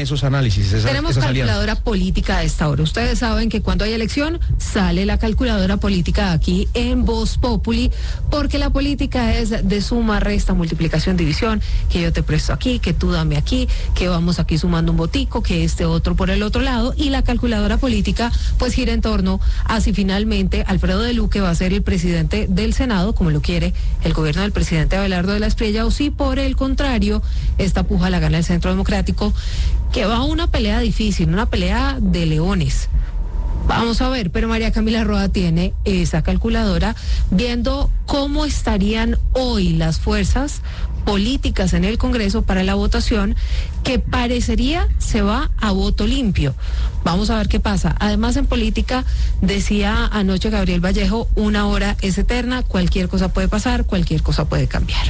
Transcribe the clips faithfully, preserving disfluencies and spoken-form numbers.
esos análisis, esas, Tenemos esas calculadora alianzas? política a esta hora. Ustedes saben que cuando hay elección sale la calculadora política aquí en Voz Populi, porque la política es de suma, resta, multiplicación, división, que yo te presto aquí, que tú dame aquí, que vamos aquí sumando un botico, que este otro por el otro lado, y la calculadora política pues gira en torno a si finalmente Alfredo de Luque va a ser el presidente del Senado, como lo quiere el gobierno del presidente Abelardo de la Espriella, o si por el contrario esta puja la gana el Centro Democrático, que va a una pelea difícil, una pelea de leones. Vamos a ver, pero María Camila Roa tiene esa calculadora viendo cómo estarían hoy las fuerzas políticas en el Congreso para la votación, que parecería se va a voto limpio. Vamos a ver qué pasa. Además, en política, decía anoche Gabriel Vallejo, una hora es eterna, cualquier cosa puede pasar, cualquier cosa puede cambiar.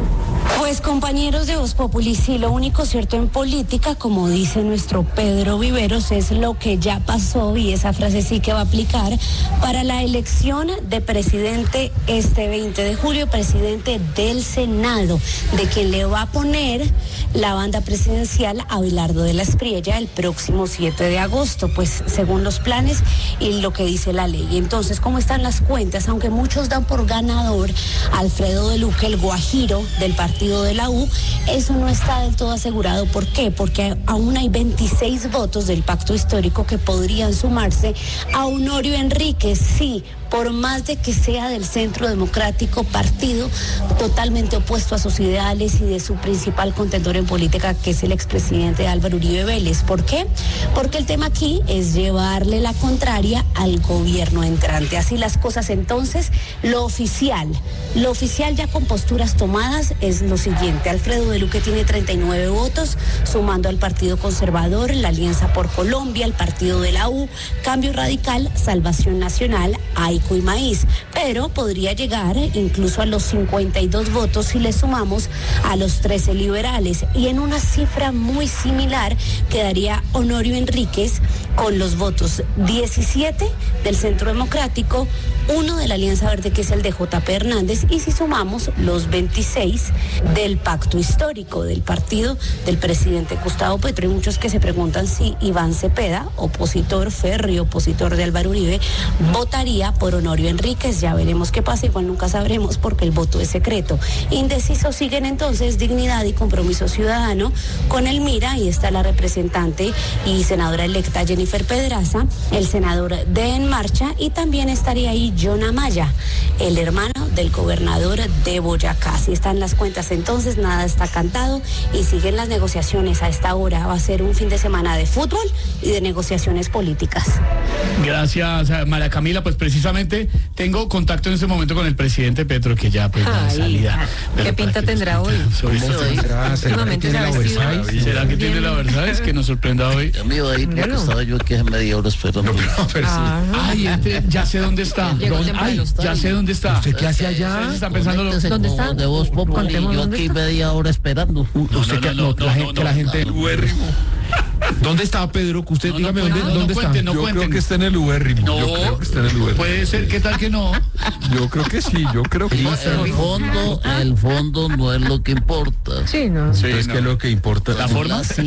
Pues compañeros de Voz Populi, sí, lo único cierto en política, como dice nuestro Pedro Viveros, es lo que ya pasó, y esa frase sí que va a aplicar para la elección de presidente este veinte de julio, presidente del Senado, de quien le va a poner la banda presidencial a Abelardo de la Espriella el próximo siete de agosto, pues según los planes y lo que dice la ley. Entonces, ¿cómo están las cuentas? Aunque muchos dan por ganador a Alfredo de Luque, el guajiro del partido de la U, eso no está del todo asegurado. ¿Por qué? Porque aún hay veintiséis votos del pacto histórico que podrían sumarse a Honorio Enríquez, sí, por más de que sea del Centro Democrático, partido totalmente opuesto a sus ideales y de su principal contendor en política, que es el expresidente Álvaro Uribe Vélez. ¿Por qué? Porque el tema aquí es llevarle la contraria al gobierno entrante. Así las cosas, entonces, lo oficial, lo oficial ya con posturas tomadas es lo siguiente. Alfredo de Luque tiene treinta y nueve votos, sumando al Partido Conservador, la Alianza por Colombia, el Partido de la U, Cambio Radical, Salvación Nacional, Aico y Maíz, pero podría llegar incluso a los cincuenta y dos votos si le sumamos a los trece liberales, y en una cifra muy similar quedaría Honorio Enríquez con los votos diecisiete del Centro Democrático, uno de la Alianza Verde, que es el de J P Hernández, y si sumamos los veintiséis del pacto histórico del partido del presidente Gustavo Petro. Hay muchos que se preguntan si Iván Cepeda, opositor férreo, opositor de Álvaro Uribe, votaría por Honorio Enríquez. Ya veremos qué pasa, igual nunca sabremos porque el voto es secreto. Indecisos siguen entonces Dignidad y Compromiso Ciudadano con el Mira, y está la representante y senadora electa Jennifer Pedraza, el senador de En Marcha, y también estaría ahí John Amaya, el hermano del gobernador de Boyacá. Así están las cuentas entonces, nada está cantado y siguen las negociaciones. A esta hora va a ser un fin de semana de fútbol y de negociaciones políticas. Gracias, María Camila. Pues precisamente tengo contacto en este momento con el presidente Petro, que ya pues Ay, de salida. ¿qué pinta tendrá hoy? Sobre esto. ¿Será, será que tiene la Versailles? ¿Será que tiene la Versailles que nos sorprenda hoy? Amigo, ahí porque estaba yo aquí hace media hora esperando. No, pero sí. Ah, Ay, este, ya sé dónde está. Llegó Ay, temprano. ya sé dónde está. ¿Usted qué hace allá? Ustedes están pensando lo... Conéctese ¿Dónde con está? De Voz Populi, Contemos yo dónde aquí está. media hora esperando. Usted que no, no, la no, gente, no, la gente. Ubérrimo. ¿Dónde está Pedro? Usted No, no dígame cuenten, dónde, no, dónde no está. cuenten, no Yo cuenten. creo que está en el ubérrimo. No, Yo creo que está en el ubérrimo. puede ser, ¿qué tal que no? Yo creo que sí, yo creo que sí. El fondo, el fondo no es lo que importa. sí, no. Sí, Es no. que lo que importa ¿La forma? Las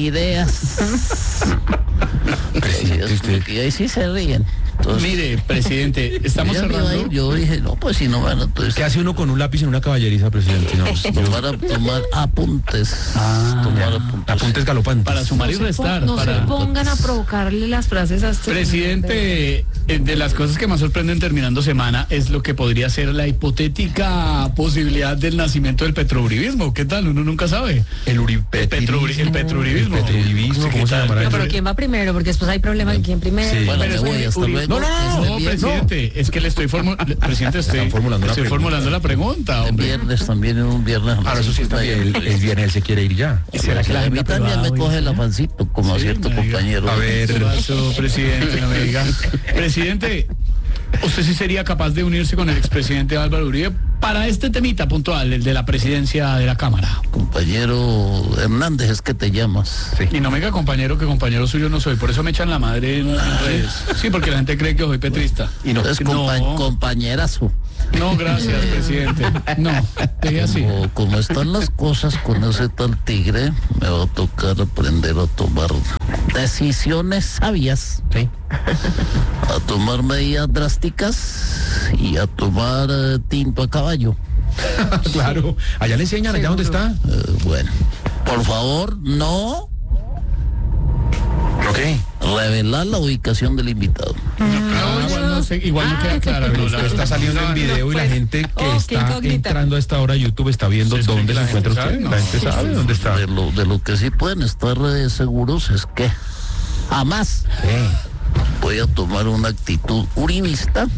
ideas. Presidente, usted- Y ahí sí se ríen. Entonces, Mire, presidente, estamos ella me iba a ir, cerrando. yo dije, no, pues si no van, entonces ¿Qué hace uno con un lápiz en una caballeriza, presidente? No, tomar, tomar apuntes. Ah, tomar apuntes. apuntes galopantes. Para sumar y No se restar. pon- No para... se pongan a provocarle las frases a este Presidente, eh, de las cosas que más sorprenden terminando semana es lo que podría ser la hipotética posibilidad del nacimiento del petrouribismo. ¿Qué tal? Uno nunca sabe. El Uri- El, petrouri- el petrouribismo. El petrouribismo, Sí, ¿cómo ¿qué se tal? llamará? No, pero ¿quién va primero? Porque después hay problema en quién primero. Sí. Bueno, Pero me es voy, que hasta Uri- luego. No, no, no, Esté No, bien. presidente, es que le estoy formulando, presidente, estoy, Están formulando la estoy pregunta. formulando la pregunta, El hombre. viernes también, en un viernes. Ahora eso sí está bien. El, el viernes él se quiere ir ya. ¿Será que la A mí agenda también privada me hoy? coge el afancito, como a Sí, cierto me diga. compañero. A ver. ¿Qué pasó, presidente? No me diga. Presidente, ¿usted sí sería capaz de unirse con el expresidente Álvaro Uribe para este temita puntual, el de la presidencia de la Cámara? Compañero Hernández, es que te llamas. Y no me diga compañero, que compañero suyo no soy, por eso me echan la madre en las redes. Sí, porque la gente cree que soy petrista. Y no. Es compa- No. compañerazo. No, gracias, presidente. No, deje así. Como, como están las cosas con ese tal tigre, me va a tocar aprender a tomar decisiones sabias, Sí. a tomar medidas drásticas y a tomar eh, tinto a caballo. Claro. Allá le enseñan, allá donde está. Eh, bueno, por favor, no Ok. revelar la ubicación del invitado. No, igual no, sé, igual no queda clara. Pero no, la usted está verdad. saliendo en video y la pues, gente que oh, qué está incógnita. entrando a esta hora a YouTube está viendo Sí, sí, dónde la se encuentra gente usted. sabe, La no. gente sabe dónde está. De lo, de lo que sí pueden estar eh, seguros es que jamás voy a tomar una actitud uribista.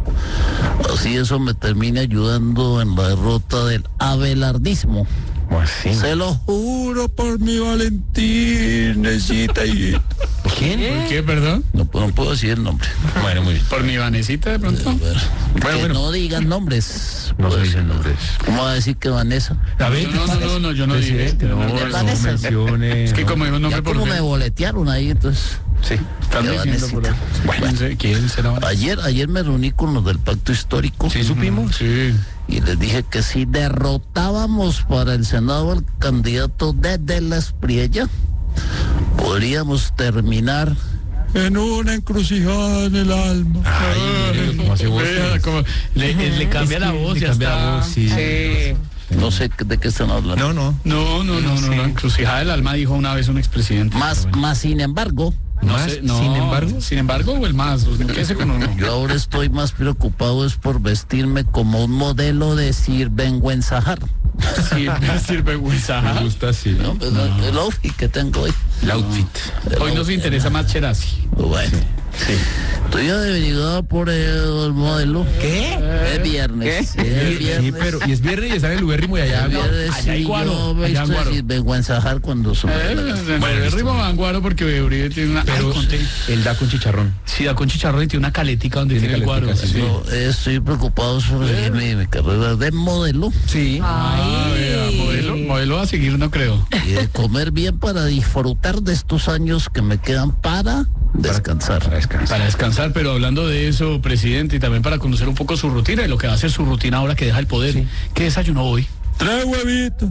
Así eso me termine ayudando en la derrota del abelardismo. Pues sí. Se lo juro por mi Valentín, necesita y... ¿Quién? ¿Por qué, perdón? No, no puedo decir el nombre. Bueno, muy bien. ¿Por mi Vanesita de pronto? A ver, Bueno, que bueno. no digan nombres. No se Pues, dicen nombres. ¿cómo va a decir que Vanessa? A ver, No, no, no, no, yo no dije. Presidente, no, No, no Vanessa. mencione. Es que como dijo un nombre Ya por como me dentro. boletearon ahí, entonces... Sí. Están Ya, diciendo por ahí. Vanesita. ¿Quién se- ¿Quién será Vanessa? Ayer, ayer me reuní con los del Pacto Histórico. ¿Sí supimos? Sí. Y les dije que si derrotábamos para el Senado al candidato desde la Espriella, podríamos terminar en una encrucijada en el alma. Ay, mire cómo hace voz. Vea, como le, le cambia la voz, Le ya cambia está. la voz, sí. No sé de qué están hablando. No, no. No, no, no, no, no. Encrucijada del alma dijo una vez un expresidente. Más, Pero bueno. más sin embargo, No Más, sé, no, sin embargo. Sin embargo, o el más. Pues, ¿qué se con uno? yo ahora estoy más preocupado es por vestirme como un modelo de Sir Ben Wenzajar. Sí, sirve vergüenza. Me gusta así. ¿No? Pues, el outfit que tengo hoy. El outfit. El Hoy nos outfit. interesa más Cherasi. Bueno, estoy averiguado por el modelo. ¿Qué? Es viernes. Es Sí, viernes. pero y es viernes y está en el ubérrimo y allá. Es viernes allá hay y guaro, yo me allá hay estoy guaro. sin vergüenzajar cuando se me dé la gana. Bueno, el ritmo vanguardo porque Uribe tiene una. Pero Ay, conté. él da con chicharrón. Sí, da con chicharrón y tiene una caletica donde Tiene tiene, el guaro. caletica, sí, Sí. Yo estoy preocupado sobre mi, mi carrera de modelo Sí. Ah, vea, modelo, modelo a seguir no creo. y de comer bien para disfrutar de estos años que me quedan para descansar. Para descansar. Para descansar, pero hablando de eso, presidente, y también para conocer un poco su rutina y lo que va a ser su rutina ahora que deja el poder. ¿Qué desayunó hoy? Tres huevitos.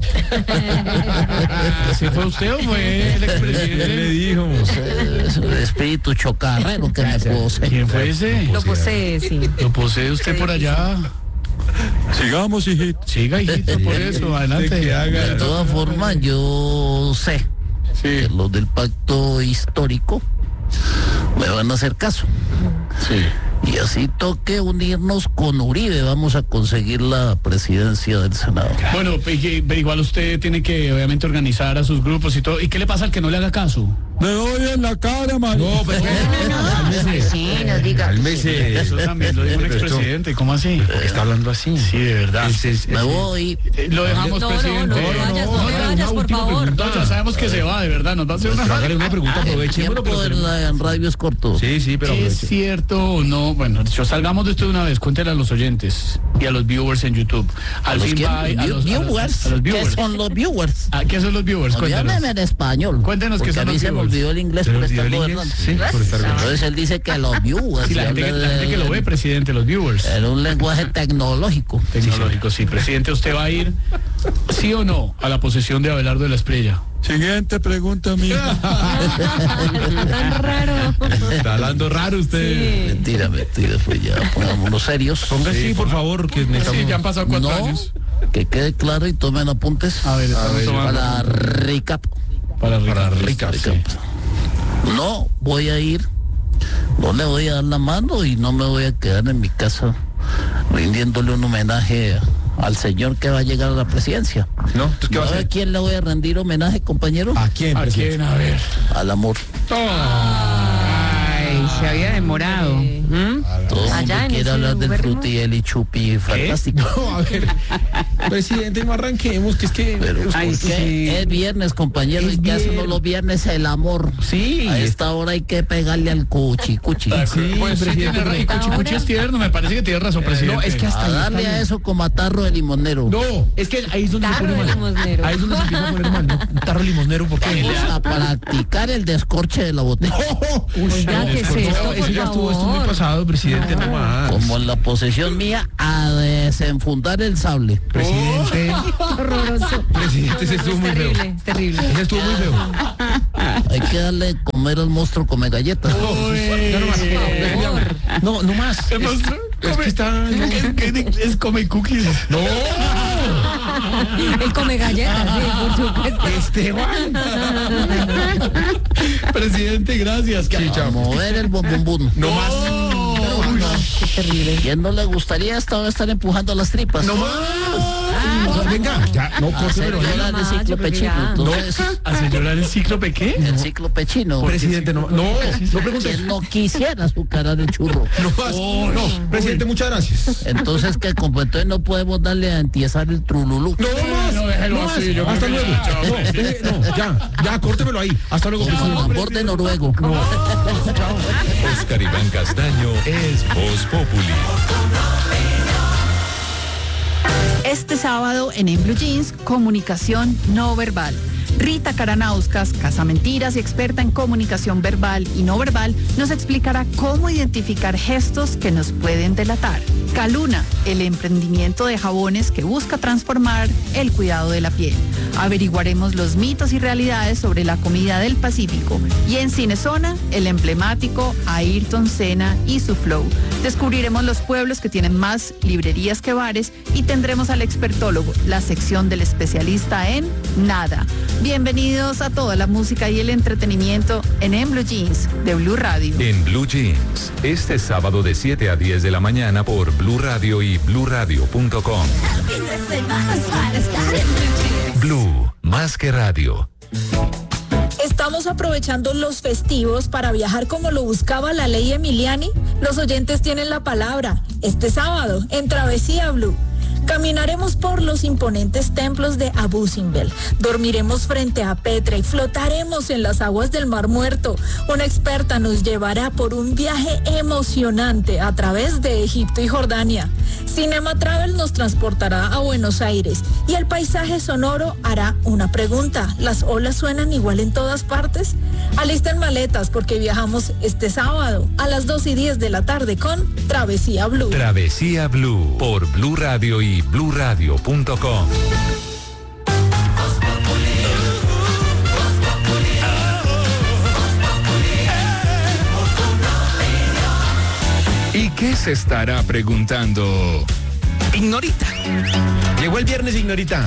¿Sí fue usted o fue el Él le expresidente? dijo. Es el espíritu chocarrero que me posee. ¿Quién fue ese? Lo posee, sí. ¿Lo posee usted por allá? Sigamos, hijito. Siga, hijito, por eso, adelante. que haga. De todas formas, yo sé que Sí, los del pacto histórico me van a hacer caso. sí. Y así toque unirnos con Uribe, vamos a conseguir la presidencia del Senado. Bueno, pe- que- pero igual usted tiene que obviamente organizar a sus grupos y todo. ¿Y qué le pasa al que no le haga caso? Me doy en la cara, María. No, pero cálmese. Sí, nos diga. Cálmese. Eso también lo dijo un Pero esto- expresidente. ¿Cómo así? ¿Por qué está hablando así? Sí, de verdad. Ese es- Me ese- voy. Eh, Lo dejamos, No, no, presidente. no, no vayas, no te no, vayas, una por última favor. pregunta. No, ya sabemos que se va, de verdad. Nos va a hacer una Pero hágale una pregunta, El aprovechémoslo. tiempo pero en, la, en radio es corto. Sí, sí, pero ¿Es aproveche. cierto o no? Bueno, yo salgamos de esto de una vez. Cuéntele a los oyentes y a los viewers en YouTube. ¿A Al los fin quién? va a los, a los- viewers? a los ¿Qué viewers. son los viewers? Ah, ¿qué son los viewers? Cuéntanos. Háblame en español. Cuéntenos qué porque son a mí los se me viewers. olvidó el inglés ¿Se por le olvidó estar el gobernando. inglés? Sí, por estar gobernando. Entonces él dice que los viewers. Sí, la y gente, que, habla la gente que lo ve, de- presidente, los viewers. en un lenguaje tecnológico. Tecnológico, sí. Presidente, ¿usted va a ir, sí o no, a la posesión de Abelardo de la Espriella? Siguiente pregunta mía. Tan raro. Está hablando raro usted. Mentira, mentira, pues ya pongámonos serios. Ponga sí, por favor, que Sí, necesitamos. ya han pasado cuatro No, años. que quede claro y tomen apuntes. A ver, estamos tomando. Para recap. Para Para Ricardo. Rica, recap. sí. No voy a ir, no le voy a dar la mano y no me voy a quedar en mi casa rindiéndole un homenaje al señor que va a llegar a la presidencia. ¿No? Entonces, ¿qué va a ¿Sabe a hacer? quién le voy a rendir homenaje, compañero? ¿A quién? ¿A presidente? quién? A ver. Al amor. Ay, se había demorado. ¿Mm? Todo el Allá mundo en quiere ese hablar del gobierno. frutiel chupi fantástico. No, a ver. Presidente, no arranquemos, que es que. Pero Ay, ¿por qué? sí. Es viernes, compañero, Es y que hacen viernes. los viernes el amor. Sí. A esta hora hay que pegarle al cuchi, cuchi. Sí, Pues sí, presidente, tiene ra- y pero- Cuchi Cuchi es tierno, me parece que tiene razón, presidente. No, es que hasta A ahí darle está a bien. eso como a tarro de limonero. No, es que ahí es donde se Tarro pone de mal. limosnero. Ahí es donde se empieza a poner mal, ¿no? Un tarro limonero, ¿por qué? Vamos a practicar el descorche de la botella. Uy, Oiga, no, qué es por esto, favor, eso por ya estuvo, esto muy favor? pasado, presidente, no, más. Como en la posesión mía, a desenfundar el sable. Presidente, Horroroso. presidente, ese estuvo Es muy terrible, feo. es terrible. Ese estuvo muy feo. Hay que darle comer al monstruo, come galletas. Ya no más. No, no más. El monstruo Es come- que está... no. Es, que es come cookies. No, Él come galletas, sí, por supuesto. Esteban. Presidente, gracias. Sí, A chao. mover el bombombún. No más. Qué terrible. ¿Quién no le gustaría esta vez estar empujando las tripas? No más. No, venga, ya, no, Hacer córtemelo ahí. llorar el más, ciclo yo creo que pechino. ya. Entonces, ¿Hace llorar el cíclope qué? el ciclo pechino. Presidente, no, no, no pregunte. ¿Quién no quisiera azucarar el churro? No más. No, presidente, muchas gracias. Entonces, que como entonces no podemos darle a antiesar el trululú. No más. no, déjelo No más. así, yo Hasta creo que luego. ya, No, deje- no, ya, ya, córtemelo ahí. Hasta luego, Con presidente. tambor de noruego. Oscar Iván Castaño es Voz Populi. Este sábado en En Blue Jeans, comunicación no verbal. Rita Karanauskas, casamentiras y experta en comunicación verbal y no verbal, nos explicará cómo identificar gestos que nos pueden delatar. Caluna, el emprendimiento de jabones que busca transformar el cuidado de la piel. Averiguaremos los mitos y realidades sobre la comida del Pacífico. Y en Cinezona, el emblemático Ayrton Senna y su flow. Descubriremos los pueblos que tienen más librerías que bares y tendremos al expertólogo, la sección del especialista en nada. Bienvenidos a toda la música y el entretenimiento en En Blue Jeans de Blue Radio. En Blue Jeans, este sábado de siete a diez de la mañana por Blue Radio y blue radio punto com. Blue, más que radio. ¿Estamos aprovechando los festivos para viajar como lo buscaba la ley Emiliani? Los oyentes tienen la palabra. Este sábado, en Travesía Blue. Caminaremos por los imponentes templos de Abu Simbel, dormiremos frente a Petra y flotaremos en las aguas del Mar Muerto. Una experta nos llevará por un viaje emocionante a través de Egipto y Jordania. Cinema Travel nos transportará a Buenos Aires y el paisaje sonoro hará una pregunta. ¿Las olas suenan igual en todas partes? Alisten maletas porque viajamos este sábado a las dos y diez de la tarde con Travesía Blue. Travesía Blue por Blue Radio y blue radio punto com. ¿Y qué se estará preguntando? Ignorita. Llegó el viernes, Ignorita.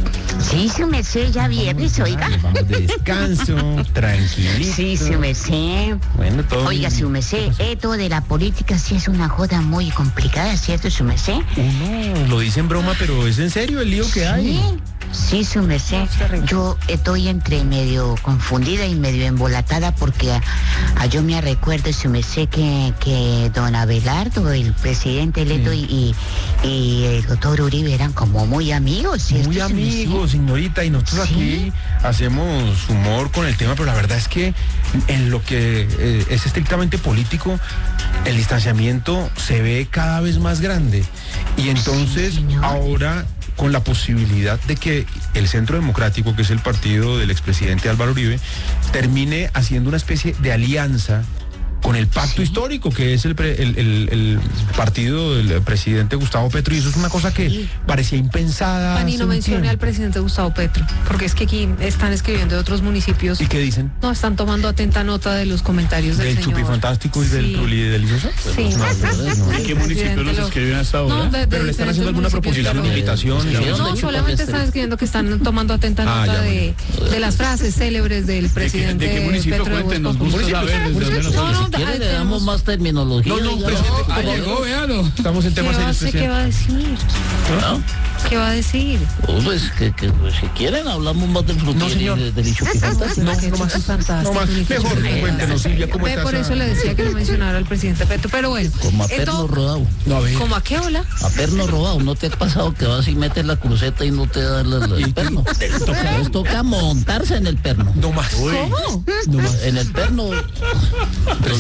Sí, su merced, ya viernes, oiga. Vamos de descanso, tranquilito. Sí, su merced. Bueno, todo Oiga, bien. su merced, esto de la política sí es una joda muy complicada, ¿cierto, su merced? Uno lo dice en broma, pero es en serio el lío que hay. Sí, su merced. Yo estoy entre medio confundida y medio embolatada porque a, a yo me recuerdo, su merced, que, que don Abelardo, el presidente electo, Mm. y, y, y el doctor Uribe eran como muy amigos, ¿cierto, Muy su merced? amigos, señorita, y nosotros ¿Sí? aquí hacemos humor con el tema, pero la verdad es que en lo que eh, es estrictamente político, el distanciamiento se ve cada vez más grande. Y entonces, Sí, señor. ahora, con la posibilidad de que el Centro Democrático, que es el partido del expresidente Álvaro Uribe, termine haciendo una especie de alianza con el pacto Sí. histórico, que es el, pre- el, el- el partido del presidente Gustavo Petro, y eso es una cosa que Sí. parecía impensada. Pani, hace no un mencione al tiempo. presidente Gustavo Petro, porque es que aquí están escribiendo de otros municipios. ¿Y qué dicen? No, están tomando atenta nota de los comentarios del, ¿Del señor. chupifantástico y del Sí. truli delicioso? Sí. No, no, no. ¿En qué municipio los escriben hasta ahora? No, de- de Pero le están haciendo alguna diferentes proposición, municipios, invitación. Sí, digamos. No, ¿Dónde solamente chupan están este? escribiendo que están tomando atenta Ah, nota ya, de, de las frases célebres del ¿De qué, presidente de qué municipio Petro de cuenten? Nos Voz gusta Populi. saber desde dónde nos No, no, Si quiere ahí le damos tenemos- más terminología. No, no, oiga. presidente, Ah, por favor. llegó, véalo. Estamos en ¿Qué temas va, serios, sé qué va a presidente. decir? ¿No? ¿Qué va a decir? Oh, pues, que, que, pues, si quieren hablamos más del frutier No, señor. y de- del Ichupifantástico. No, no más. No más. Mejor, cuéntenos, Silvia, ¿cómo Ve, estás? por eso le decía que no mencionara al presidente Petro, pero bueno. Como a en perno todo- rodado. No, a ver. ¿Cómo a qué hola? A perno robado, ¿no te ha pasado que vas y metes la cruceta y no te da la- la- el perno? Les toca montarse en el perno. No más. ¿Cómo? No más. En el perno, los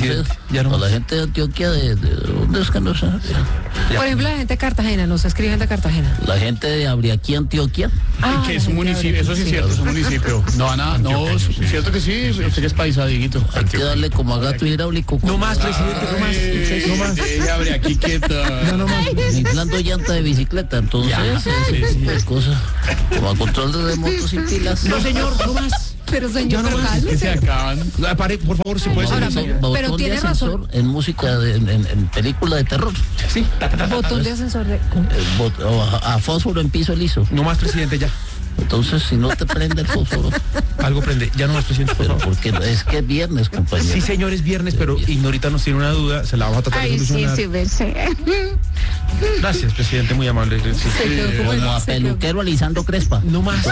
Entonces, ya no a la más. gente de Antioquia, de, de ¿dónde es que no sabe? Por ejemplo, la gente de Cartagena, nos escriben de Cartagena. La gente de Abriaquí, Antioquia. Ah, que es un la gente municipio, de eso sí es sí. cierto, es un municipio. No, nada, no, es cierto que sí, usted ya es paisa, Dieguito. Hay que darle como a gato hidráulico. No más, presidente, no más. Ay, No más. deje, abre aquí quieta. Ya no más. Inflando llanta de bicicleta, entonces, Ya, ese sí, sí. tipo de cosas. Como a control de remotos y pilas. No, señor, no más. Pero señor, Ya no pero más. Que se cálmese. acaban. Ah, pare, por favor, si puede Ahora, ser. pero- Botón de tiene ascensor razón. en música, de, en, en- en película de terror. Sí. Botón de ascensor de... Eh, bot- o a, a fósforo en piso liso. No más, presidente, ya. Entonces, si no te prende el fósforo, Algo prende. Ya no más, presidente, por pero favor. porque es que es viernes, compañero. Sí, señor, es viernes, pero Ignorita nos tiene una duda, se la vamos a tratar de Ay, sí, solucionar. sí, me sé. Gracias, presidente, muy amable. Sí. Se quedó como Como a se quedó- peluquero alisando crespa. No más.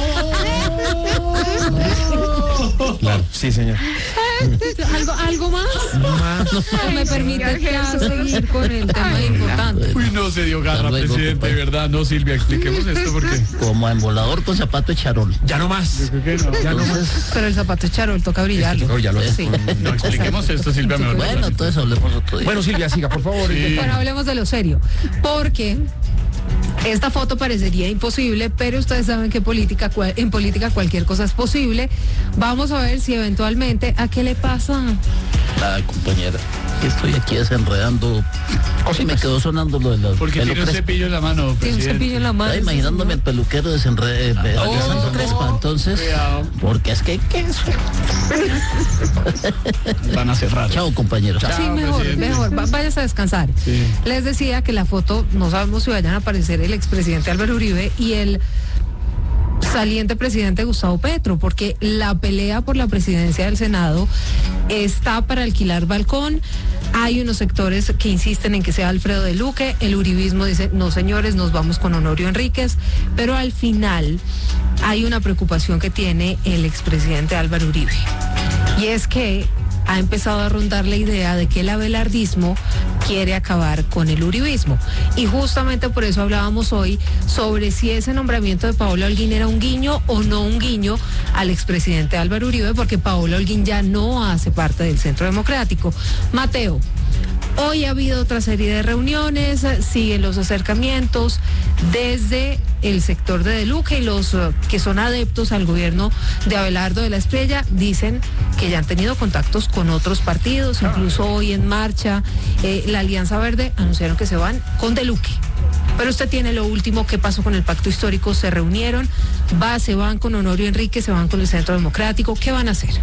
Claro, sí, señor. ¿Algo, ¿Algo más? No más. ¿O me permite ya seguir con el tema importante? Uy, no se dio garra, Hasta luego, presidente, de compadre. verdad. No, Silvia, expliquemos esto porque... Como a embolador con zapato de charol. Ya no más. Creo que no. Ya no más. Pero el zapato es charol, toca brillarlo. Oh, ya lo Sí. No, expliquemos esto, Silvia, mejor. Bueno, entonces hablemos otro día. Bueno, Silvia, siga, por favor. Sí. Bueno, hablemos de lo serio. Porque esta foto parecería imposible, pero ustedes saben que política, cual- en política cualquier cosa es posible. Vamos a ver si eventualmente, ¿a qué le pasa? Nada, compañera. Estoy aquí desenredando. O si me quedó sonando lo de los Porque pelo tiene un crespa. cepillo en la mano, Tiene un presidente. cepillo en la mano. Estaba imaginándome al peluquero desenre- eh, alisando Oh, crespa. Entonces, cuidado. porque es que ¿qué es? Van a cerrar. Chao, compañero. Sí, Chao, mejor, presidente. mejor. Va- Váyase a descansar. Sí. Les decía que la foto, no sabemos si vayan a aparecer el expresidente Álvaro Uribe y el saliente presidente Gustavo Petro, porque la pelea por la presidencia del Senado está para alquilar balcón. Hay unos sectores que insisten en que sea Alfredo de Luque, el uribismo dice, no señores, nos vamos con Honorio Enríquez, pero al final hay una preocupación que tiene el expresidente Álvaro Uribe, y es que ha empezado a rondar la idea de que el abelardismo quiere acabar con el uribismo. Y justamente por eso hablábamos hoy sobre si ese nombramiento de Paola Holguín era un guiño o no un guiño al expresidente Álvaro Uribe, porque Paola Holguín ya no hace parte del Centro Democrático. Mateo, hoy ha habido otra serie de reuniones, siguen los acercamientos desde el sector de De Luque, y los uh, que son adeptos al gobierno de Abelardo de la Espriella dicen que ya han tenido contactos con otros partidos, incluso hoy en marcha, eh, la Alianza Verde anunciaron que se van con De Luque. Pero usted tiene lo último, ¿qué pasó con el pacto histórico? ¿Se reunieron? ¿Va, se van con Honorio Enríquez, se van con el Centro Democrático? ¿Qué van a hacer?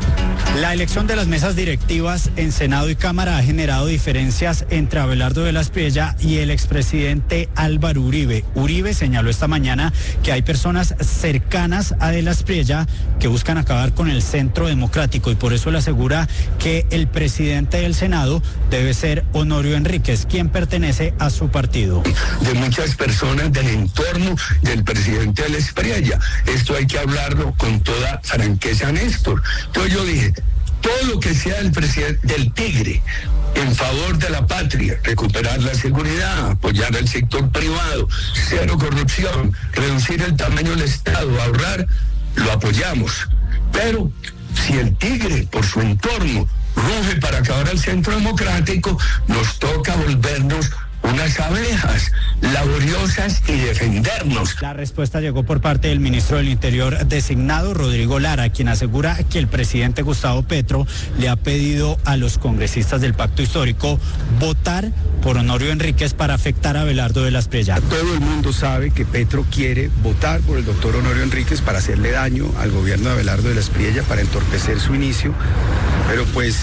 La elección de las mesas directivas en Senado y Cámara ha generado diferencias entre Abelardo de la Espriella y el expresidente Álvaro Uribe. Uribe señaló esta mañana que hay personas cercanas a de la Espriella que buscan acabar con el Centro Democrático, y por eso le asegura que el presidente del Senado debe ser Honorio Enríquez, quien pertenece a su partido. De muchas personas del entorno del presidente de la Espriella. Esto hay que hablarlo con toda franqueza, Néstor. Entonces yo dije, todo lo que sea del presidente del Tigre en favor de la patria, recuperar la seguridad, apoyar al sector privado, cero corrupción, reducir el tamaño del Estado, ahorrar, lo apoyamos. Pero si el Tigre, por su entorno, ruge para acabar al Centro Democrático, nos toca volvernos unas abejas laboriosas y defendernos. La respuesta llegó por parte del ministro del Interior designado, Rodrigo Lara, quien asegura que el presidente Gustavo Petro le ha pedido a los congresistas del Pacto Histórico votar por Honorio Enríquez para afectar a Abelardo de la Espriella. Todo el mundo sabe que Petro quiere votar por el doctor Honorio Enríquez para hacerle daño al gobierno de Abelardo de la Espriella, para entorpecer su inicio, pero pues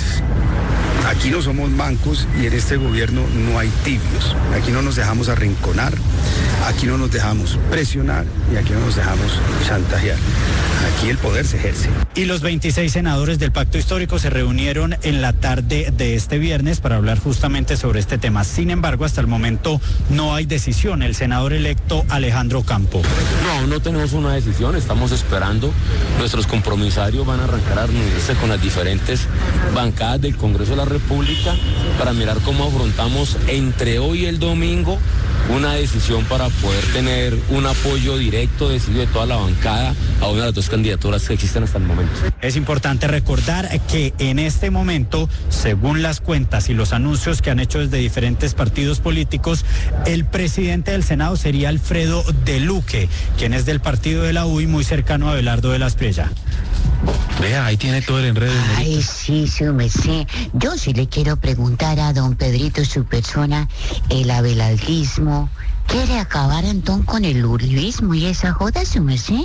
aquí no somos mancos y en este gobierno no hay tibios. Aquí no nos dejamos arrinconar, aquí no nos dejamos presionar y aquí no nos dejamos chantajear. Aquí el poder se ejerce. Y los veintiséis senadores del Pacto Histórico se reunieron en la tarde de este viernes para hablar justamente sobre este tema. Sin embargo, hasta el momento no hay decisión. El senador electo Alejandro Campo. No, no tenemos una decisión, estamos esperando. Nuestros compromisarios van a arrancar a reunirse con las diferentes bancadas del Congreso de la República República para mirar cómo afrontamos entre hoy y el domingo una decisión para poder tener un apoyo directo, decidido de toda la bancada a una de las dos candidaturas que existen hasta el momento. Es importante recordar que en este momento, según las cuentas y los anuncios que han hecho desde diferentes partidos políticos, el presidente del Senado sería Alfredo de Luque, quien es del partido de la U y muy cercano a Abelardo de la Espriella. Vea, ahí tiene todo el enredo. Ay, sí, su merced. Yo sí le quiero preguntar a don Pedrito, su persona, el abelardismo. ¿Quiere acabar entonces con el uribismo y esa joda, su merced?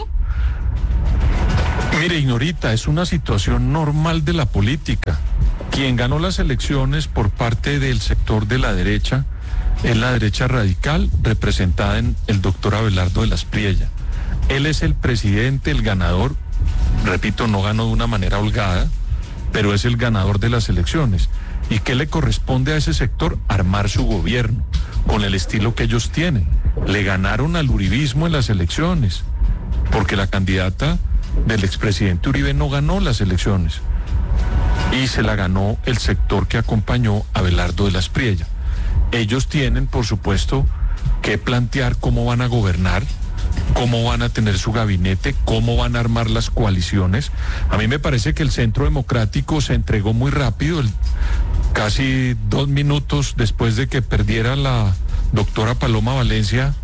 Mire, Ignorita, es una situación normal de la política. Quien ganó las elecciones por parte del sector de la derecha es la derecha radical, representada en el doctor Abelardo de la Espriella. Él es el presidente, el ganador. Repito, no ganó de una manera holgada, pero es el ganador de las elecciones. ¿Y qué le corresponde a ese sector? Armar su gobierno, con el estilo que ellos tienen. Le ganaron al uribismo en las elecciones, porque la candidata del expresidente Uribe no ganó las elecciones, y se la ganó el sector que acompañó a Abelardo de la Espriella. Ellos tienen, por supuesto, que plantear cómo van a gobernar, cómo van a tener su gabinete, cómo van a armar las coaliciones. A mí me parece que el Centro Democrático se entregó muy rápido, el, casi dos minutos después de que perdiera la doctora Paloma Valencia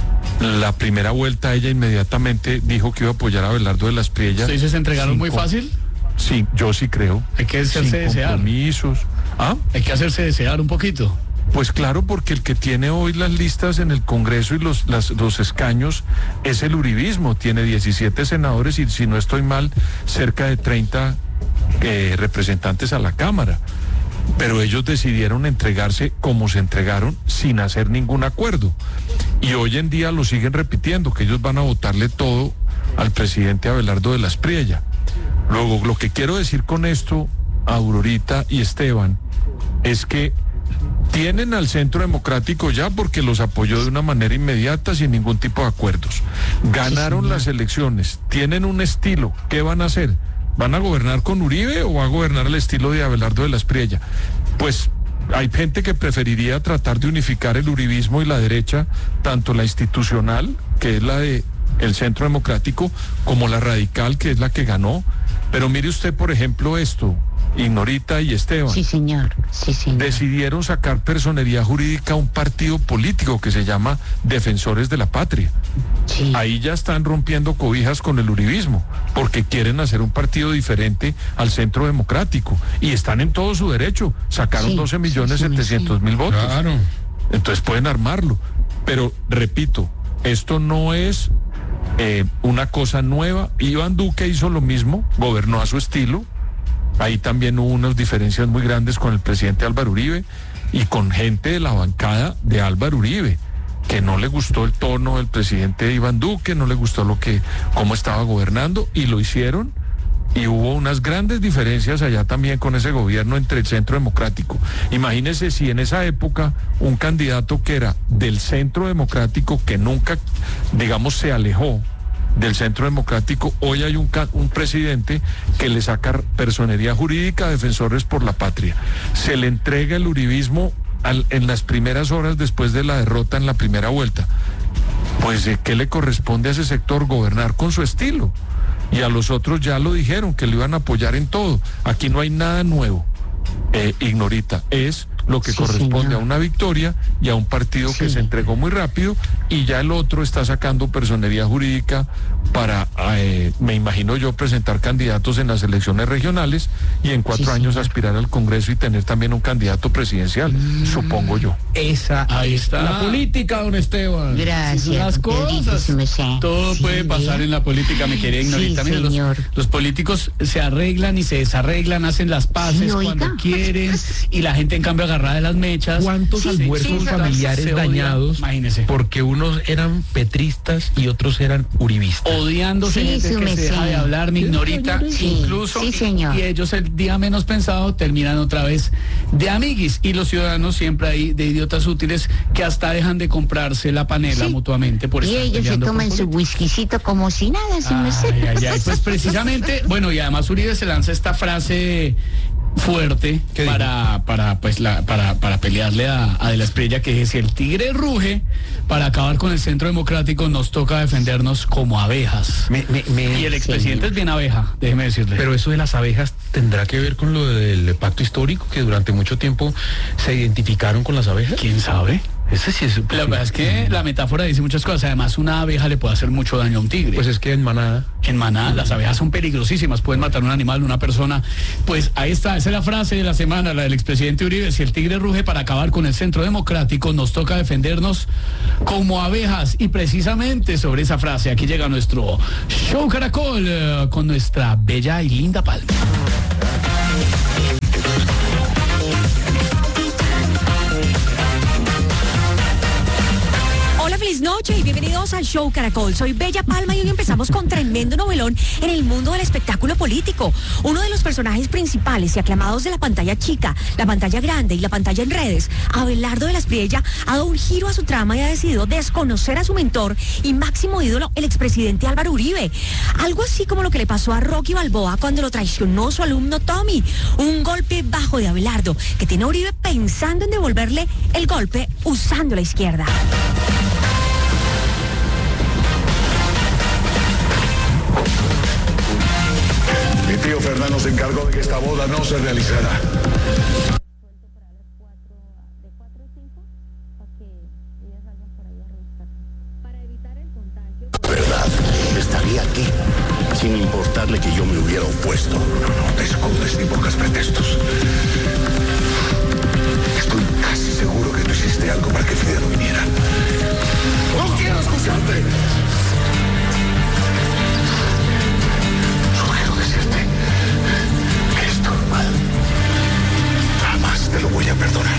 la primera vuelta. Ella inmediatamente dijo que iba a apoyar a Abelardo de la Espriella. ¿Ustedes se entregaron muy com- fácil? Sí, yo sí creo. Hay que hacerse Sin desear. compromisos. ¿Ah? Hay que hacerse desear un poquito. Pues claro, porque el que tiene hoy las listas en el Congreso y los, las, los escaños es el uribismo. Tiene diecisiete senadores y, si no estoy mal, cerca de treinta eh, representantes a la Cámara. Pero ellos decidieron entregarse como se entregaron, sin hacer ningún acuerdo. Y hoy en día lo siguen repitiendo, que ellos van a votarle todo al presidente Abelardo de la Espriella. Luego, lo que quiero decir con esto, Aurorita y Esteban, es que tienen al Centro Democrático ya, porque los apoyó de una manera inmediata, sin ningún tipo de acuerdos. Ganaron las elecciones, tienen un estilo. ¿Qué van a hacer? ¿Van a gobernar con Uribe o va a gobernar el estilo de Abelardo de la Espriella? Pues hay gente que preferiría tratar de unificar el uribismo y la derecha, tanto la institucional, que es la de el Centro Democrático, como la radical, que es la que ganó. Pero mire usted, por ejemplo, esto, Ignorita y Esteban. Sí, señor. Sí, señor. Decidieron sacar personería jurídica a un partido político que se llama Defensores de la Patria. Sí. Ahí ya están rompiendo cobijas con el uribismo, porque quieren hacer un partido diferente al Centro Democrático. Y están en todo su derecho. Sacaron Sí, doce millones sí, sí, setecientos mil votos. Claro. Entonces pueden armarlo. Pero, repito, esto no es eh, una cosa nueva. Iván Duque hizo lo mismo, gobernó a su estilo. Ahí también hubo unas diferencias muy grandes con el presidente Álvaro Uribe y con gente de la bancada de Álvaro Uribe, que no le gustó el tono del presidente Iván Duque, no le gustó lo que, cómo estaba gobernando, y lo hicieron. Y hubo unas grandes diferencias allá también con ese gobierno entre el Centro Democrático. Imagínense si en esa época un candidato que era del Centro Democrático, que nunca, digamos, se alejó del Centro Democrático, hoy hay un, un presidente que le saca personería jurídica a Defensores por la Patria. Se le entrega el uribismo al, en las primeras horas después de la derrota en la primera vuelta. Pues, ¿qué le corresponde a ese sector? Gobernar con su estilo. Y a los otros ya lo dijeron, que lo iban a apoyar en todo. Aquí no hay nada nuevo, eh, Ignorita. Es lo que Sí, corresponde señor. a una victoria y a un partido que Sí. se entregó muy rápido, y ya el otro está sacando personería jurídica para, eh, me imagino yo, presentar candidatos en las elecciones regionales y en cuatro Sí, años señor. aspirar al Congreso y tener también un candidato presidencial, supongo yo. Esa Ahí es está. la política, don Esteban. Gracias. Las don Pedrito, cosas. su merced. Todo Sí, puede pasar vea. en la política, mi querida Ignorita. Sí, Mire, los, señor. los políticos se arreglan y se desarreglan, hacen las paces Sí, oiga. cuando quieren, y la gente en cambio agarrada de las mechas. ¿Cuántos Sí, almuerzos sí, familiares se odian? dañados? Imagínese. Porque unos eran petristas y otros eran uribistas. Odiándose, Sí, gente su que se merced. deja de hablar, mi Ignorita, Sí, incluso, sí, señor. y ellos el día menos pensado terminan otra vez de amiguis, y los ciudadanos siempre ahí de idiotas útiles que hasta dejan de comprarse la panela Sí. mutuamente por Y estar ellos se peleando por toman su política. whiskycito como si nada, su merced. Ay, ay, ay, pues precisamente, bueno, y además Uribe se lanza esta frase fuerte para, para, pues, la, para, para pelearle a, a De la Espriella, que si el tigre ruge para acabar con el Centro Democrático, nos toca defendernos como abejas. Me, me, me, y el expresidente sí. es bien abeja, déjeme decirle. Pero eso de las abejas tendrá que ver con lo del pacto histórico, que durante mucho tiempo se identificaron con las abejas. ¿Quién sabe? Ese sí es. La verdad es que la metáfora dice muchas cosas. Además, una abeja le puede hacer mucho daño a un tigre. Pues es que en manada. En manada, las abejas son peligrosísimas, pueden matar a un animal, una persona. Pues ahí está, esa es la frase de la semana, la del expresidente Uribe. Si el tigre ruge para acabar con el Centro Democrático, nos toca defendernos como abejas. Y precisamente sobre esa frase, aquí llega nuestro Show Caracol eh, con nuestra bella y linda Palma. Feliz noche y bienvenidos al Show Caracol. Soy Bella Palma y hoy empezamos con tremendo novelón en el mundo del espectáculo político. Uno de los personajes principales y aclamados de la pantalla chica, la pantalla grande y la pantalla en redes, Abelardo de la Espriella, ha dado un giro a su trama y ha decidido desconocer a su mentor y máximo ídolo, el expresidente Álvaro Uribe. Algo así como lo que le pasó a Rocky Balboa cuando lo traicionó su alumno Tommy. Un golpe bajo de Abelardo que tiene a Uribe pensando en devolverle el golpe usando la izquierda. Mi tío Fernando se encargó de que esta boda no se realizara. Verdad, estaría aquí, sin importarle que yo me hubiera opuesto. No, no te escudes ni pongas pretextos. Estoy casi seguro que tú hiciste algo para que Fidel no viniera. ¡No quiero escucharte! Jamás te lo voy a perdonar.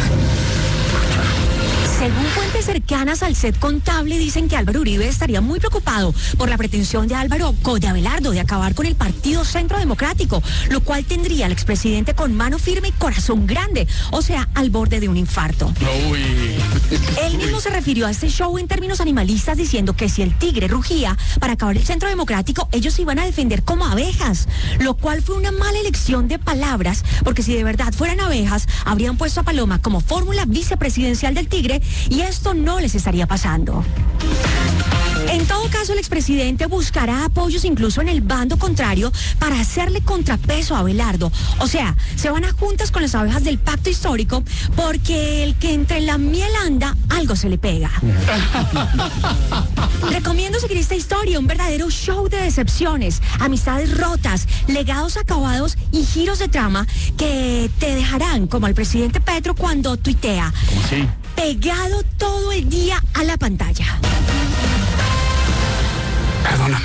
Según fuentes cercanas al set contable, dicen que Álvaro Uribe estaría muy preocupado por la pretensión de Álvaro de Abelardo de acabar con el Partido Centro Democrático, lo cual tendría al expresidente con mano firme y corazón grande, o sea, al borde de un infarto. Uy. Él mismo se refirió a este show en términos animalistas, diciendo que si el tigre rugía para acabar el Centro Democrático, ellos se iban a defender como abejas, lo cual fue una mala elección de palabras, porque si de verdad fueran abejas, habrían puesto a Paloma como fórmula vicepresidencial del tigre, y esto no les estaría pasando. En todo caso, el expresidente buscará apoyos incluso en el bando contrario para hacerle contrapeso a Abelardo. O sea, se van a juntas con las abejas del pacto histórico, porque el que entre la miel anda, algo se le pega. Recomiendo seguir esta historia, un verdadero show de decepciones, amistades rotas, legados acabados y giros de trama que te dejarán como al presidente Petro cuando tuitea. ¿Cómo así? Pegado todo el día a la pantalla. Perdóname.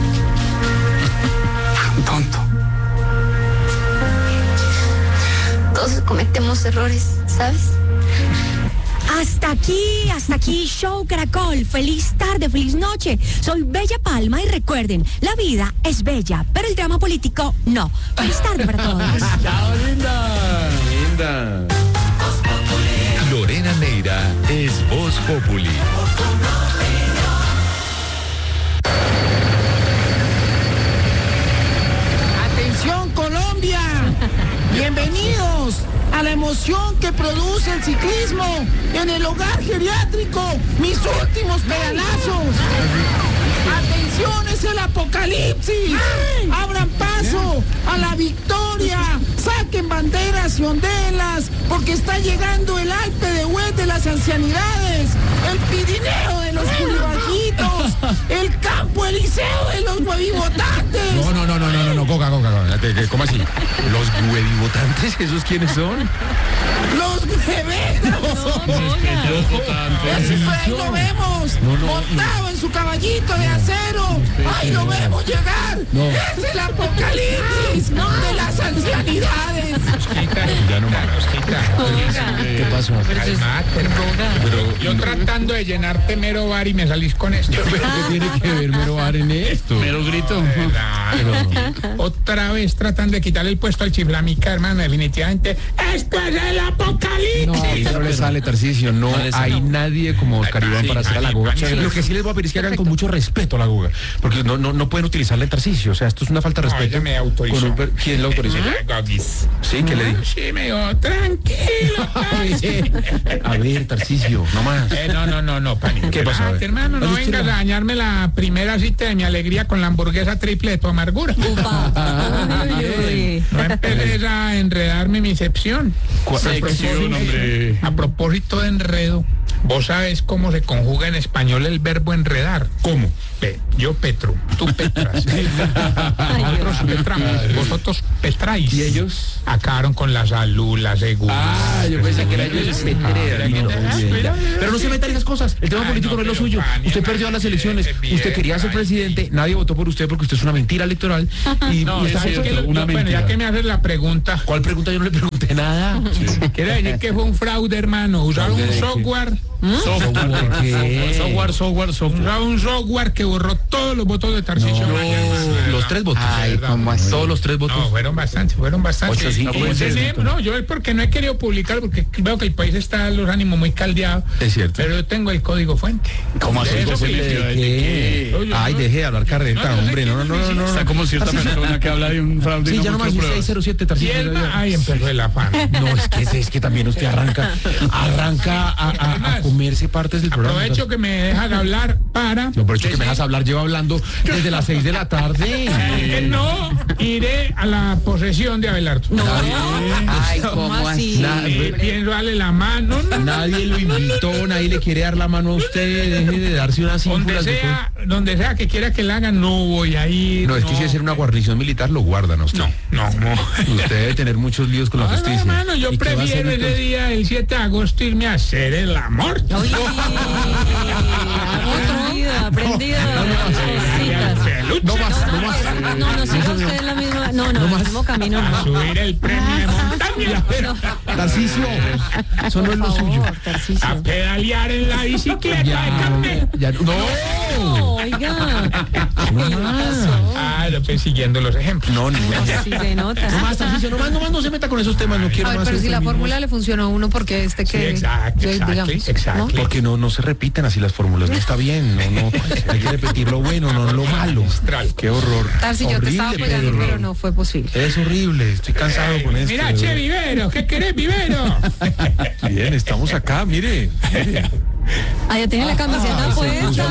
Tonto. Todos cometemos errores, ¿sabes? Hasta aquí, hasta aquí, Show Caracol. Feliz tarde, feliz noche. Soy Bella Palma y recuerden, la vida es bella, pero el drama político no. Feliz tarde para todos. Chao, linda. Linda. Lorena Neira es Voz Populi. ¡Atención, Colombia! Bienvenidos a la emoción que produce el ciclismo en el hogar geriátrico. Mis últimos pedalazos. ¡Atención, es el apocalipsis! ¡Abran paso a la victoria! ¡Saquen banderas y ondelas! Porque está llegando el Alpe de Huez de las ancianidades, el Pirineo de los culibajitos, el Campo Eliseo de los huevivotantes. No, no, no, no, no, no, no, coca, coca, coca. ¿Cómo así? ¿Los huevivotantes? ¿Esos quiénes son? ¡Los hueveros! Ese fue, ahí lo vemos, no, no, montado no. en su caballito de acero. ¡Ahí lo vemos llegar! No. ¡Es el apocalipsis no. de las ancianidades! Ya no más. ¿Qué pasó? Pero yo tratando de llenarte mero bar y me salís con esto. ¿Pero qué tiene que ver mero bar en esto? Mero grito. Pero, otra vez tratando de quitarle el puesto al chiflamica, hermano. Definitivamente, esto es el apocalipsis. No, no le sale, Tarcisio. No, no hay sale. nadie como Oscar Iván para hacer a la goga. Lo que sí les voy a pedir es que hagan con mucho respeto a la goga, porque no, no, no pueden utilizarla en Tarcisio. O sea, esto es una falta de respeto. No, ella me autorizó. Un, ¿Quién la autorizó? ¿Eh? Sí, ¿qué le dijo? Sí, me dijo, tranquilo. A ver, Tarcisio, no más. Eh, no, no, no, no, pani. ¿Qué pasó? A ver. Hermano, no Oye, vengas a chira. dañarme la primera cita de mi alegría con la hamburguesa triple de tu amargura. No empeces a enredarme mi sección. ¿Cuál sección, hombre? A propósito de enredo, ¿vos sabes cómo se conjuga en español el verbo enredar? ¿Cómo? Pe, yo Petro, tú Petras. Nosotros Petramos, vosotros Petráis. ¿Y ellos? Acabaron con la salud, la seguridad. Ah, yo pensé que era ellos Petreras. No, no, pero no se metan en esas cosas. El tema Ay, político no, no es lo pero, suyo. Pani, Usted hermano, perdió las elecciones. eh, bien, Usted quería ser ay, presidente. Nadie votó por usted porque usted es una mentira electoral. Y, No, y está es hecho que lo- una no, bueno, mentira. ya que me haces la pregunta, ¿Cuál pregunta? Yo no le pregunté nada. quiere decir que fue un fraude, hermano. Usaron ¿Fraude un de qué? software. Software, ¿Qué? software, software, software. Usaba un software que borró todos los votos de Tarcisio. No, Maya, hermano, de los verdad. tres votos. Ay, ¿cómo así? Todos los tres votos. No, fueron bastantes, fueron bastantes. Ocho, cinco, No, puede ser, tenemos- no, yo es porque no he querido publicar porque veo que el país está los ánimos muy caldeados. Es cierto. Pero yo tengo el código fuente. ¿Cómo así? De eso ¿Cómo que se les le- digo. de qué? Oye, Ay, no, deje de hablar carreta, no, no sé hombre. No, no, no, no, no. Está como cierta persona que habla de un fraude. y Sí, no ya nomás muestra seis cero siete, Si Tarcisio. él ya, va- ya. Ay, empezó el afán. No, es que, es que también usted arranca, arranca a, a- a comerse partes del programa. Aprovecho que me dejas hablar para... Yo aprovecho que me decir- dejas hablar, llevo hablando desde las seis de la tarde. Eh, no iré a la posesión de Abelardo. No. Ay, ¿cómo así? Eh, pienso darle la mano. No, no, Nadie lo invitó, nadie le quiere dar la mano a usted, deje de darse unas donde ínfulas. de sea, donde sea que quiera que la hagan, no voy a ir. todo. No, es que si es ser una guarnición militar, lo guardan a usted. No, no, no. Usted debe tener muchos líos con la No, no, justicia. hermano, yo ¿Y qué va a hacer prefiero ese entonces? día, el siete de agosto, irme a hacer el amor. Oye, aprendido, aprendido. Cositas. No más, no más. No, no siga usted en la misma, no, no, en el mismo camino, A no. subir el premio de montaña. Tarcisio, eso no es lo suyo. A pedalear en la bicicleta de carne. Ya, no. No, oiga. Ah, lo estoy siguiendo los ejemplos. No, ni Sí se nota. No más, Tarcisio, no más, no más, no se meta con esos temas, no quiero A ver, más. pero si la eufemismos. fórmula le funcionó a uno, porque este Sí, que... exacto, yo, exacto, digamos, exacto. ¿no? Porque no, no se repiten así las fórmulas, no está bien, no, no, hay que repetir lo bueno, no lo malo. Qué horror. Tarsi, yo te estaba Horrible, apoyando, Pedro. pero no fue posible. Es horrible, estoy cansado con esto. Mira, che, Vivero, ¿qué querés, Vivero? Bien, estamos acá, mire. mire. Ah, ya tiene la camiseta puesta.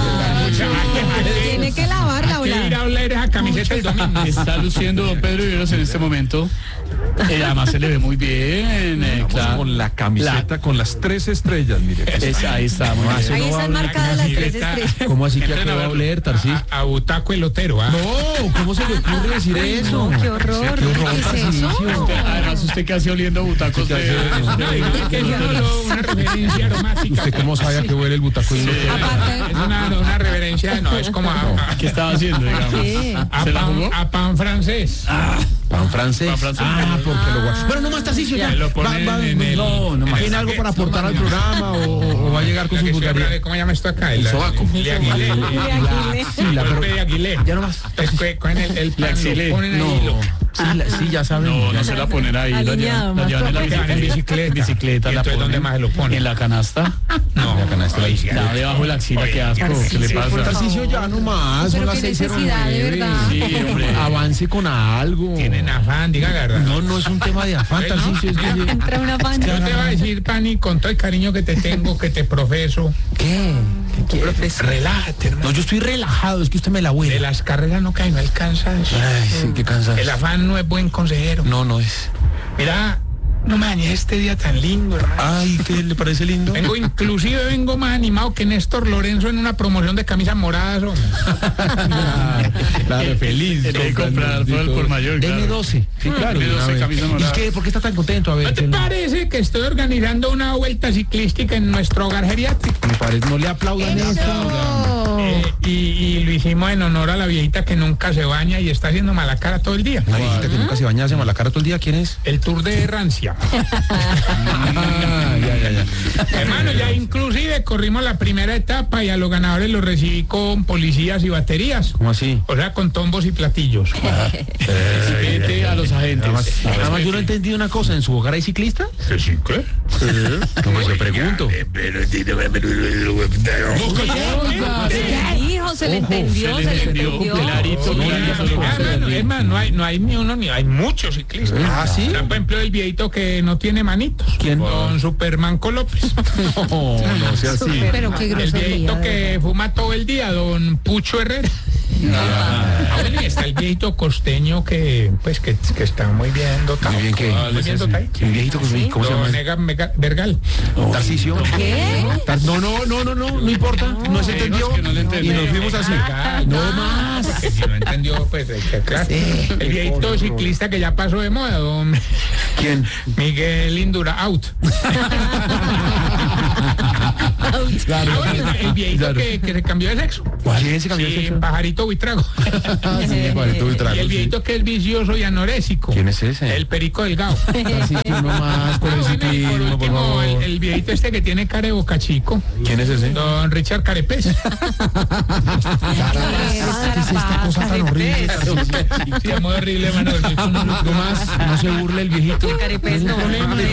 Tiene que lavarla, Hay que ir Ola. a oler esa camiseta el domingo. Está luciendo don Pedro Viveros en este momento. Eh, además se le ve muy bien. eh, Vamos claro. con la camiseta con las tres estrellas, mire. Es- ahí está, muy bien. Ahí están marcadas las tres estrellas. ¿Cómo así que Entren acá a va a verlo. oler, Tarcisio? A, a Butaco elotero, ¿ah? No, ¿cómo se le ocurre decir eso? Qué horror. Qué horror, ¿Qué es eso? Tarcisio. Además usted casi oliendo butacos de... No, digo que es solo una referencia aromática. ¿Usted cómo sabe a qué huele el butaco? Es una, una reverencia, no, es como a, a- ¿Qué estaba haciendo, digamos? ¿Qué? a ¿Se la pan, jugó? a pan francés. Pan francés. Pan francés. Ah, porque lo guarda. Bueno, no más, Tarcisio, ya. Ya lo ponen Va- va- en el- no, no más. ¿Tiene algo para aportar al programa o, o va a llegar con La su que estoy hablando, vulgaridad? ¿cómo llama esto acá? El sobaco. Le aguilé. Sí, la Golpe de aguilé. Ya no más. Después con el, el pan axilé. lo ponen ahí. No. lo- Sí, la- sí, ya saben. No, ya no se la ponen ahí. La Alineado, llevan, la llevan en la más. bicicleta. En bicicleta. bicicleta ¿Y la entonces ponen. dónde más se lo ponen? En la canasta. No, La canasta de la bicicleta. Da debajo de la axila, qué asco. ¿Qué le Sí, por pasa? Tarcisio, ya no más. Son Pero las qué seis cero necesidad, de nueve. verdad. Sí, hombre. Avance con algo. tienen afán, diga la verdad. No, no es un tema de afán, ¿No? Tarcisio. Es que... Entra una Yo pancha. te voy a decir, Pani, con todo el cariño que te tengo, que te profeso, ¿Qué? relájate, hermano. No, yo estoy relajado, es que usted me la huele. De las carreras no cae, no alcanzas. Ay, sí, qué cansado. El afán no es buen consejero. No, no es. Mira, no me dañes este día tan lindo, hermano. Ay, ¿qué le parece lindo? Vengo, inclusive vengo más animado que Néstor Lorenzo en una promoción de camisas moradas. hombre. Claro, feliz. Hay que comprar por el por mayor, Deme claro. doce. Sí, claro. Deme de una doce vez. camisas ¿Y moradas. qué? ¿Por qué está tan contento? A ver. ¿No te ¿qué- parece que estoy organizando una vuelta ciclística en nuestro hogar geriátrico? Me parece, no le aplaudan eso. Eh, y, y lo hicimos en honor a la viejita que nunca se baña y está haciendo mala cara todo el día. Una viejita que nunca se baña, se mala cara todo el día. ¿Quién es? El Tour de Rancia. Ah, ya, ya, ya. Hermano, ya inclusive corrimos la primera etapa y a los ganadores los recibí con policías y baterías. ¿Cómo así? O sea, con tombos y platillos. Vete a los agentes. Nada más, nada más yo no he entendido una cosa. ¿En su hogar hay ciclista? ¿Sí, qué? No, pues yo pregunto. ¿Qué dijo? dijo, se le entendió, se le entendió. Clarito, Claro, es más, no hay, no hay ni uno ni hay muchos ciclistas. Ah, ¿sí? Por ejemplo, el viejito que no tiene manitos. ¿Quién? Don Supermanco López. No, no sea así. Pero qué El grosería. viejito que fuma todo el día, don Pucho Herrera. Ah, bueno, y está el viejito costeño que pues que, que está muy bien dotado. Muy bien, ¿qué? Muy bien dotado. ¿Quién viejito costeño? ¿Cómo se llama? Don Ega Mega- Vergal. Tarcisio. ¿Qué? No, no, no, no, no, no importa. No se entendió. que no le Y entendí. nos fuimos así. No más. Porque si no entendió, pues hay que aclarar. El viejito ciclista que ya pasó de moda, don ¿Quién? Miguel Indura, out. Claro. Ah, bueno, el viejito Claro. que, que se cambió de sexo. ¿Quién se cambió de Sí, sexo? Pajarito Buitrago. Sí, Pajarito Buitrago, Y el sí. viejito que es vicioso y anorésico. ¿Quién es ese? El Perico Delgado. Tarcisio, no más con Ah, el bueno, y por ciclismo, por último, favor. el, el viejito este que tiene cara de boca chico. ¿Quién es ese? Don Richard Carepes. ¿Qué es esta cosa tan horrible? Sí, muy horrible, mano. No más, no se burle el viejito. Carepes, no.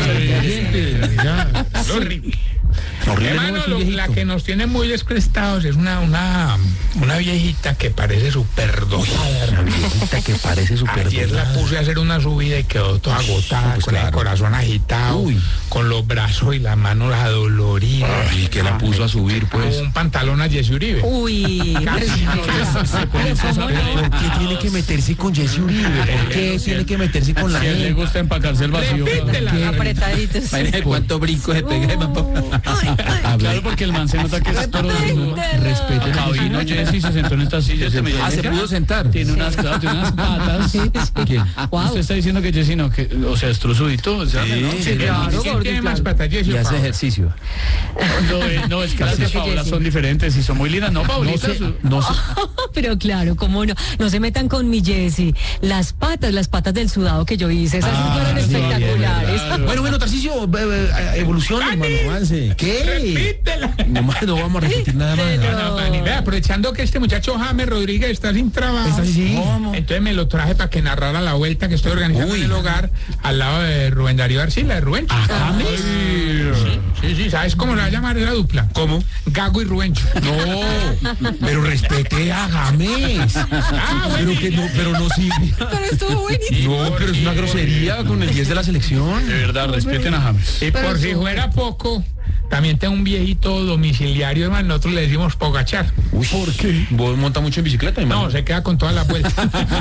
Horrible. Horrible, Hermano, no, es un lo- viejito. la que nos tiene muy descrestados es una, una, una viejita que parece súper dosada. Una viejita que parece súper Ayer la dosada. puse a hacer una subida y quedó toda agotada, pues con el claro. corazón agitado, Uy. con los brazos y las manos adoloridas. Y que la puso a subir, pues. Un pantalón a Jesse Uribe. Uy, Casi. ¿Por qué tiene que meterse con Jesse Uribe? ¿Por qué tiene que meterse con la Si a él le gente? gusta empacarse el vacío. Repítela. apretaditos. ¿Cuánto brinco se pega? A Claro, ver, porque el man se nota que es toro. respeten a Acá vino Jesse y se sentó en esta silla. Se me Ah, se pudo sentar. Tiene unas, claro, tiene unas patas. ¿Quién? Usted está diciendo que Jesse no, que, o sea, es trozudito. O sea, ¿no? Sí, claro, ¿Quién tiene más patas, Jesse Y o hace Paola? ejercicio. No, eh, no, es que las de Parece que Paola Jessy. son diferentes y son muy lindas. No, No Paulita. sé, su- no sé. Pero claro, cómo no. No se metan con mi Jessy. Las patas, las patas del sudado que yo hice, esas sí fueron sí, espectaculares. claro. Bueno, bueno, Tarcisio, eh, eh, evolucione, hermano, avance. ¿Qué? Repítela. No más, no vamos a repetir nada más. No, no, Manny, vea, aprovechando que este muchacho James Rodríguez está sin trabajo, ¿Está así? entonces me lo traje para que narrara la vuelta que estoy organizando en el hogar al lado de Rubén Darío Arcila, de Rubencho. James? Sí, sí, sí, ¿sabes cómo se va a llamar la dupla? ¿Cómo? Gago y Rubencho. No, pero respete a James. Ah, bueno, Pero que no, pero no sirve. Pero estuvo buenísimo. No, pero es una grosería con el diez de la selección. De verdad, respeten a James. y por si fuera poco, también tengo un viejito domiciliario, hermano, nosotros le decimos Pogachar. Uy, ¿por qué? ¿Vos monta mucho en bicicleta, hermano? No, se queda con todas las vueltas.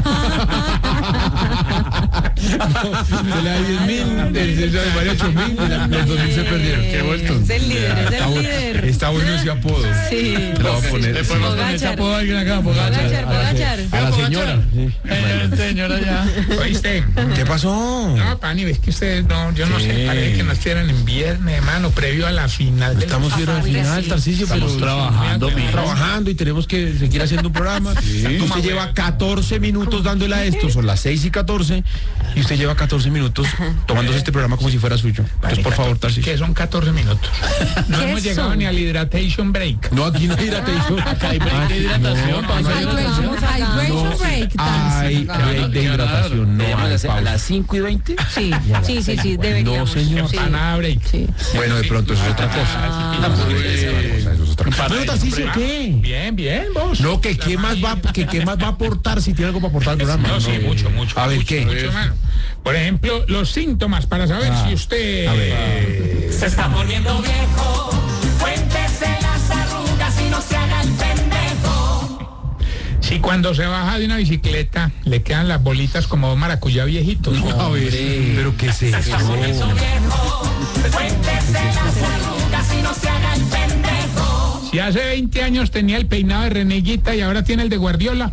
Se le da diez mil, se le vale ocho mil, los dos mil se perdieron. Qué vuelto. Es el líder, es Está el bueno, líder. está bueno ese apodo. Sí. Lo voy a poner. Le podemos poner ese apodo a alguien acá, Pogachar, Pogachar. Pogachar. A la señora. Sí. Eh, señora ya. ¿Oíste? ¿Qué pasó? No, Pani, ves que ustedes no, yo no Sí. sé, parece que nos tienen en viernes, hermano, previo a la final. del- Estamos viendo al Oiga, final, sí. Tarcisio, pero Estamos trabajando, mijo. trabajando y tenemos que seguir haciendo un programa. Usted lleva catorce minutos dándole a esto, son las seis y catorce, y usted lleva catorce minutos tomándose este programa como si fuera suyo. Entonces, por favor, Tarcisio. Que son catorce minutos. No ¿Qué hemos llegado son? ni al hidratation break. No, aquí no hay hidratación. Acá hay break de hidratación. No, pausa de hidratación. Hydration break. hay break de hidratación. No Debemos hay hacer a pausa. las cinco y veinte. Sí, sí, sí, sí, deberíamos. No, señor. Sí. Para nada break. Sí. Bueno, de pronto eso es otra cosa. Eso es otra cosa. Bueno, Tarcisio, ¿qué? Bien, bien, vos. No, que qué más va, que qué más va a aportar si tiene algo para aportar al programa. No, sí, mucho, mucho. A ver, mucho, ¿qué? mucho, hermano. Por ejemplo, los síntomas para saber Ah, si usted a ver. Se está poniendo viejo, cuéntese las arrugas y no se haga el pendejo. si cuando se baja de una bicicleta le quedan las bolitas como maracuyá viejitos. No, a ver, pero qué es eso. Se está poniendo viejo, cuéntese las arrugas y no se haga el pendejo. Si hace veinte años tenía el peinado de Reneguita y ahora tiene el de Guardiola.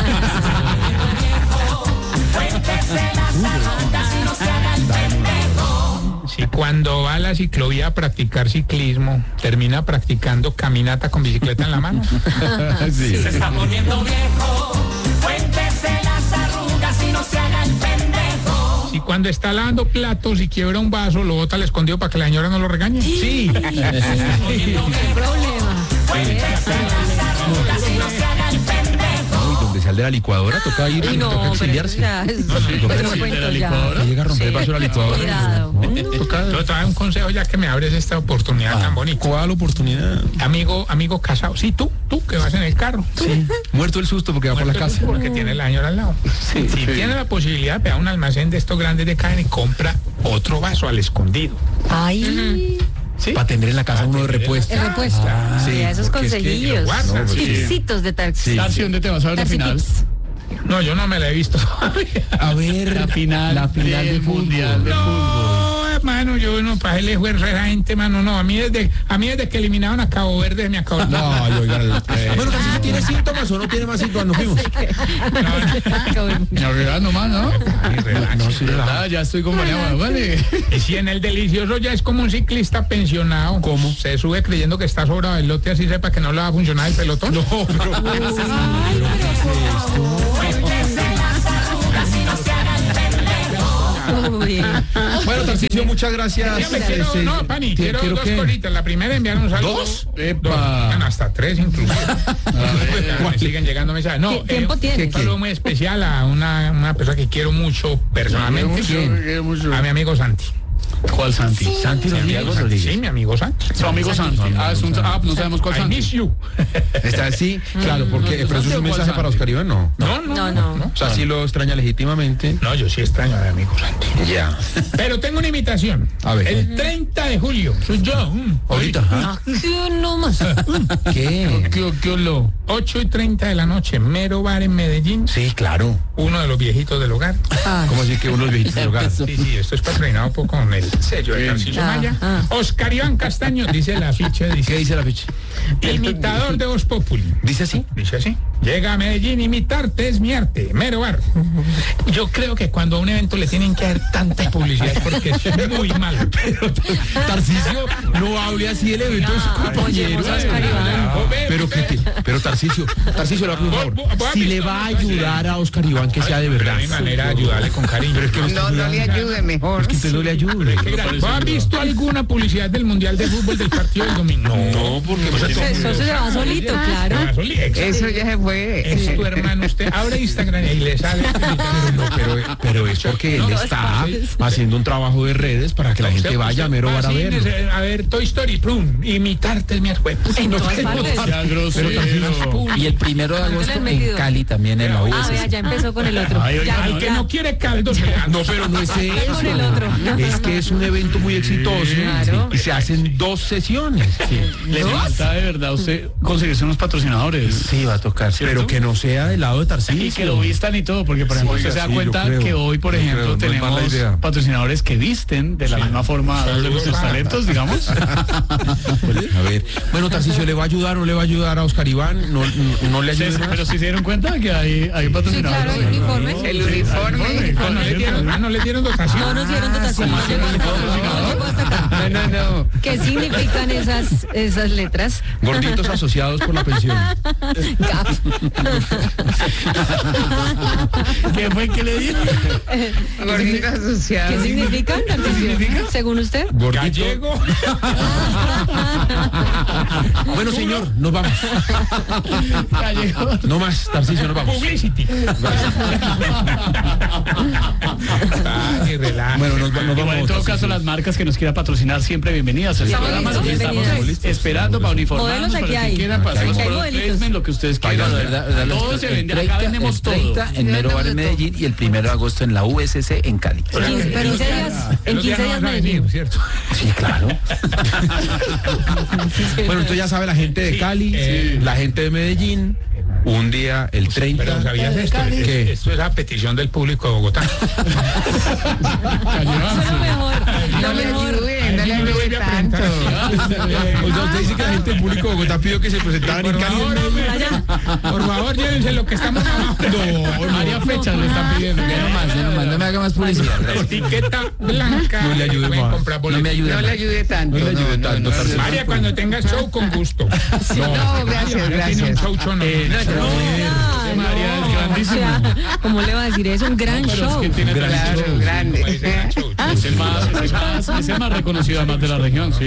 Cuéntese las arrugas y no se haga el pendejo. Si cuando va a la ciclovía a practicar ciclismo, termina practicando caminata con bicicleta en la mano. Sí. Se está poniendo viejo, cuéntese las arrugas y no se haga el pendejo. Si cuando está lavando platos y quiebra un vaso, lo bota al escondido para que la señora no lo regañe. Sí. Se está poniendo viejo, cuéntese las arrugas y no se haga el pendejo. comercial de la licuadora, toca ir, Uy, no, toca pero exiliarse. ya es- No, sí, pero toca- cuento ya. Llega a romper el vaso de la licuadora. Cuidado. No, toca- Yo te doy un consejo ya que me abres esta oportunidad tan bonita. ¿Cuál oportunidad? Amigo, amigo casado. Sí, tú, tú que vas en el carro. Sí. Muerto el susto porque va por la Muerto el casa. susto Porque tiene la señora al lado. Sí, si sí. tiene la posibilidad, ve a un almacén de estos grandes de cadena y compra otro vaso al escondido. Ay. ¿Sí? Para tener en la casa uno de repuesto. El repuesto. Ah, sí, Mira, esos porque es que consejillos. lo guardan, No, pues sí. Tipsitos de taxi. Tarsi, ¿dónde te vas a ver la Taxi final? tips. No, yo no me la he visto todavía. A ver, La final, la final del del fútbol. Mundial de Fútbol. No, hermano, yo no, para él esfuerzo a esa gente, mano, no. A mí desde, a mí desde que eliminaron a Cabo Verde me acabó. No, yo oiga, el- bueno, Tarcisio, ¿tiene síntomas o no tiene más síntomas? Nos fuimos. No, relaja nomás, ¿no? No, sí, Ah, ya estoy con María, vale. Y si en el delicioso ya es como un ciclista pensionado. ¿Cómo? Se sube creyendo que está sobrado el lote así sepa que no le va a funcionar el pelotón. No, pero... Uy. Bueno, Tarcisio, muchas gracias. Yo me quiero, Este, no, Pani, te- quiero, dos que- cositas. La primera, enviar un saludo. ¿Dos? Epa. Bueno, hasta tres inclusive. Ya me siguen llegando mensajes. No, ¿Qué tiempo tienes? Un saludo muy especial a una, una persona que quiero mucho personalmente. ¿Quién? A mi amigo Santi. ¿Cuál Santi? Santi Mi amigo Rodríguez. Santi. Sí, mi amigo Santi. Su amigo Santi. Ah, es un, ah, no sabemos cuál I Santi. miss you. Está así, claro, porque no, pero eso es un ¿cuál mensaje Santi? para Oscar Iván, no. No, no, No, no. no. O sea, sí lo extraña legítimamente. No, yo sí extraño a mi amigo Santi. Ya. Pero tengo una invitación. A ver. El treinta de julio. Soy yo. mm, Ahorita. ajá. ¿Qué no más? ¿Qué? ¿Qué, qué oló? ocho y treinta de la noche, Mero Bar en Medellín. Sí, claro. Uno de los viejitos del hogar. ¿Cómo así que unos viejitos del hogar? Sí, sí, esto es patrocinado por- con el sello de Tarcisio Ah, Maya. ah. Oscar Iván Castaño, dice la ficha, ¿Qué dice, dice la ficha? imitador de Voz Populi. ¿Dice así? Dice así. Llega a Medellín, imitarte es mi arte, Mero Bar. Yo creo que cuando a un evento le tienen que dar tanta publicidad es porque es muy malo. Pero Tarcisio, no hable así del evento de su compañero. oyemos a Oscar Iván. Pero que te- pero Tarcisio, Tarcisio, le va a pedir un favor. Vos- vos has Si visto le va a una ayudar a Oscar Iván, que sea de Pero verdad. hay manera de ayudarle con cariño. Pero es que no, no le ayude mejor. Es que usted no le ayude. ¿Vos has visto alguna publicidad del Mundial de Fútbol del partido del domingo? No, porque Pues Eso, eso se va solito, claro. Eso ya se fue. Es tu hermano, usted abre Instagram y le sale. No, pero, pero es porque él está haciendo un trabajo de redes para que la gente vaya a Mero Bar a verlo. A ver, Toy Story, Plum, imitarte es mi juez. En todas partes. Sea grosero. Y el primero de ¿Dónde le agosto han en metido? Cali también en la Ah, U S vea, S. ya empezó con el otro. Ay, oiga, Ya, Al que ya. no quiere caldo se le da. No, pero no es Con el eso. otro. Es que es un evento muy exitoso Claro. y se hacen dos sesiones. Le falta de verdad a usted conseguirse unos patrocinadores. Sí, va a tocar. Pero que no sea del lado de Tarcisio. Y que lo vistan y todo, porque por ejemplo Oiga, usted se da sí, yo cuenta creo, que hoy, por yo ejemplo, creo, no es mala tenemos idea. patrocinadores que visten de la misma forma a de nuestros talentos, digamos. A ver, bueno, Tarcisio, ¿le va a ayudar o no le va a ayudar a Oscar Iván? ¿No, no, no le Sí, ayuda? pero si se dieron cuenta que hay, hay Sí, patrocinadores. claro, el uniforme. El uniforme. Ah, no le dieron, ah, no le dieron dotación. No nos dieron dotación. ¿Cómo así? No, no, no. ¿Qué significan esas, esas letras? Gorditos asociados por la pensión. Gap. ¿Qué fue que le dieron? Gorditos ¿Qué asociados. significan, Tarcisio? Según usted. Gordito. Gallego. Bueno, señor, nos vamos. Gallego. No más, Tarcisio, nos vamos. Publicity. Ay, relaja. Bueno, nos, nos Igual, vamos. en todo Tarcisio. caso, las marcas que nos quieran patrocinar siempre bienvenidas. Al Estamos programa listos, los estamos bienvenidas. esperando para uniformarnos, Modelos aquí para que hay. quieran, Aquí pasemos hay por el modelitos. placement, lo que ustedes quieran. Bueno, verdad, verdad, los- Todo se el vende, acá treinta, vendemos el todo. treinta en Mero Bar en Medellín y el primero de agosto en la U S S en Cali. Pero en quince días, en Los días quince no días van a venir, Medellín. ¿cierto? Sí, claro. Bueno, entonces ya sabe la gente de Sí, Cali, eh, la gente de Medellín, un día el treinta. Pero ¿sabías esto? ¿Qué? Esto es a petición del público de Bogotá. Eso es lo mejor. No Lo le mejor. ayude, no le Ay, no le voy ayude a preguntar. tanto. O sea, usted dice que la gente del público de Bogotá pidió que se presentaran en Por Cali. favor, hombre, por favor, llévense lo que estamos grabando. No, Varias fechas le están pidiendo. Ya no más, ya no más, no me haga más publicidad. gracias. Etiqueta blanca. No le ayude Pueden más. comprar No me boletos. ayude No le más. ayude tanto. No le ayude no, tanto, no, no, Tarcisio. María, cuando tengas show, con gusto. No, gracias, María tiene un gracias. show chono. Eh, No, no, Ah, María es no, grandísimo. o sea, ¿cómo le va a decir eso? Un gran Pero es show. que tiene Gran talento. Claro, grande. no, ese gran show. Es el más, es el más, es el más reconocido además de la región, sí. Bueno,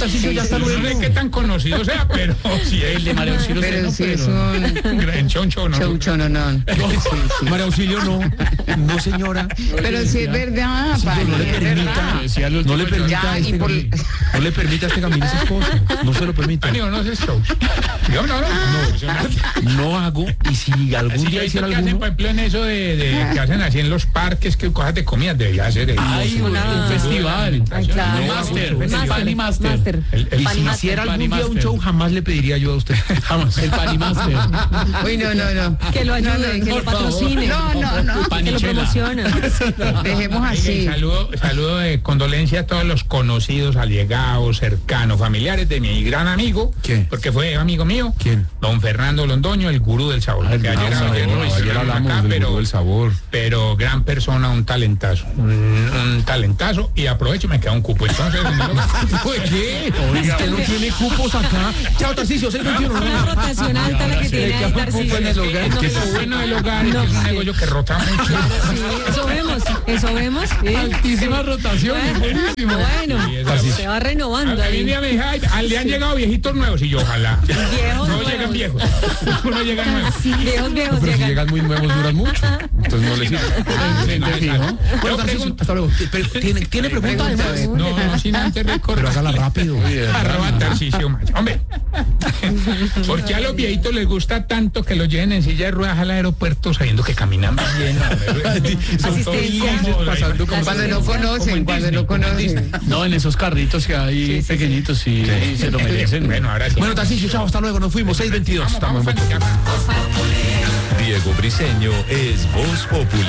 Tarcisio ya está luego. No sé qué tan conocido sea, pero si es El de María Auxilio Pero sí, si no, es pero- un en choncho, no. choncho, no, no. María Auxilio no, no señora. Pero si es verdad, Sí, Pani, no le es permita, verdad. Decía el no le último permita Ya, a y este por- Camilo, no le permita a este Camilo esas cosas, no se lo permita. Ani, no haces shows. Yo no, no, no. No hago, y si algún Así yo día he visto hiciera que hacen, alguno, por ejemplo, en eso de, de que hacen así en los parques, que cosas de comida, debería hacer. eh. Ay, un, un festival. Ay, claro. Un No, máster, mucho, un Pani Master. Master. El- el- y Pani si Master, hiciera algún Pani día un Master. show, jamás le pediría yo a usted, jamás. El Pani Master. Uy, no, no, no. Que lo ayude, No, no, que lo por favor. patrocine. No, no, no. Que lo Panichela. promociona. Dejemos Oiga, y así. saludo, saludo de condolencia a todos los conocidos, allegados, cercanos, familiares de mi gran amigo, ¿Quién? porque fue amigo mío, ¿Quién? don Fernando Londoño, el gurú del sabor. que ayer, no, ayer no, lo ayer hicieron hablamos acá, del pero, gurú del sabor. pero gran persona, un talentazo, un, un talentazo, y aprovecho y me queda un cupo. Entonces, ¿Pues qué? Usted no tiene cupos acá. Chao, Tarcisio, seis veintiuno. Una rotación alta la que tiene ahí, Tarcisio. en el hogar. es que lo bueno del hogar es que es un negocio que rota mucho. Sí, eso vemos, eso vemos. sí. Altísima rotación, buenísimo. Bueno, Sí, esa- se va renovando A mí ahí. un día me dije, "Ay, al- le han llegado viejitos nuevos", y yo, ojalá. Viejos No nuevos. llegan viejos, no llegan nuevos. Sí, viejos, viejos Pero si llegan. llegan muy nuevos, duran mucho. Entonces no les sirve. Frente fijo. Bueno, Yo Tarcisio, pregunto- hasta luego. Pero, ¿Tiene, ¿tiene pregunta además? No, no, sin antes recordar. Pero hágala rápido. Arroba Tarcisio Maya. Hombre, ¿por qué a los viejitos les gusta tanto que los lleven en silla de ruedas al aeropuerto sabiendo que caminan bien? hombre? Son todos Asistencia. cómodos, Pasando como- Cuando no conocen, cuando no conocen. No, en esos carritos que hay pequeñitos sí, se lo merecen. Bueno, ahora sí. Bueno, Tarcisio, chao, hasta luego, nos fuimos, seis veintidós. Vamos, Estamos vamos, en Diego Briseño es Voz Populi.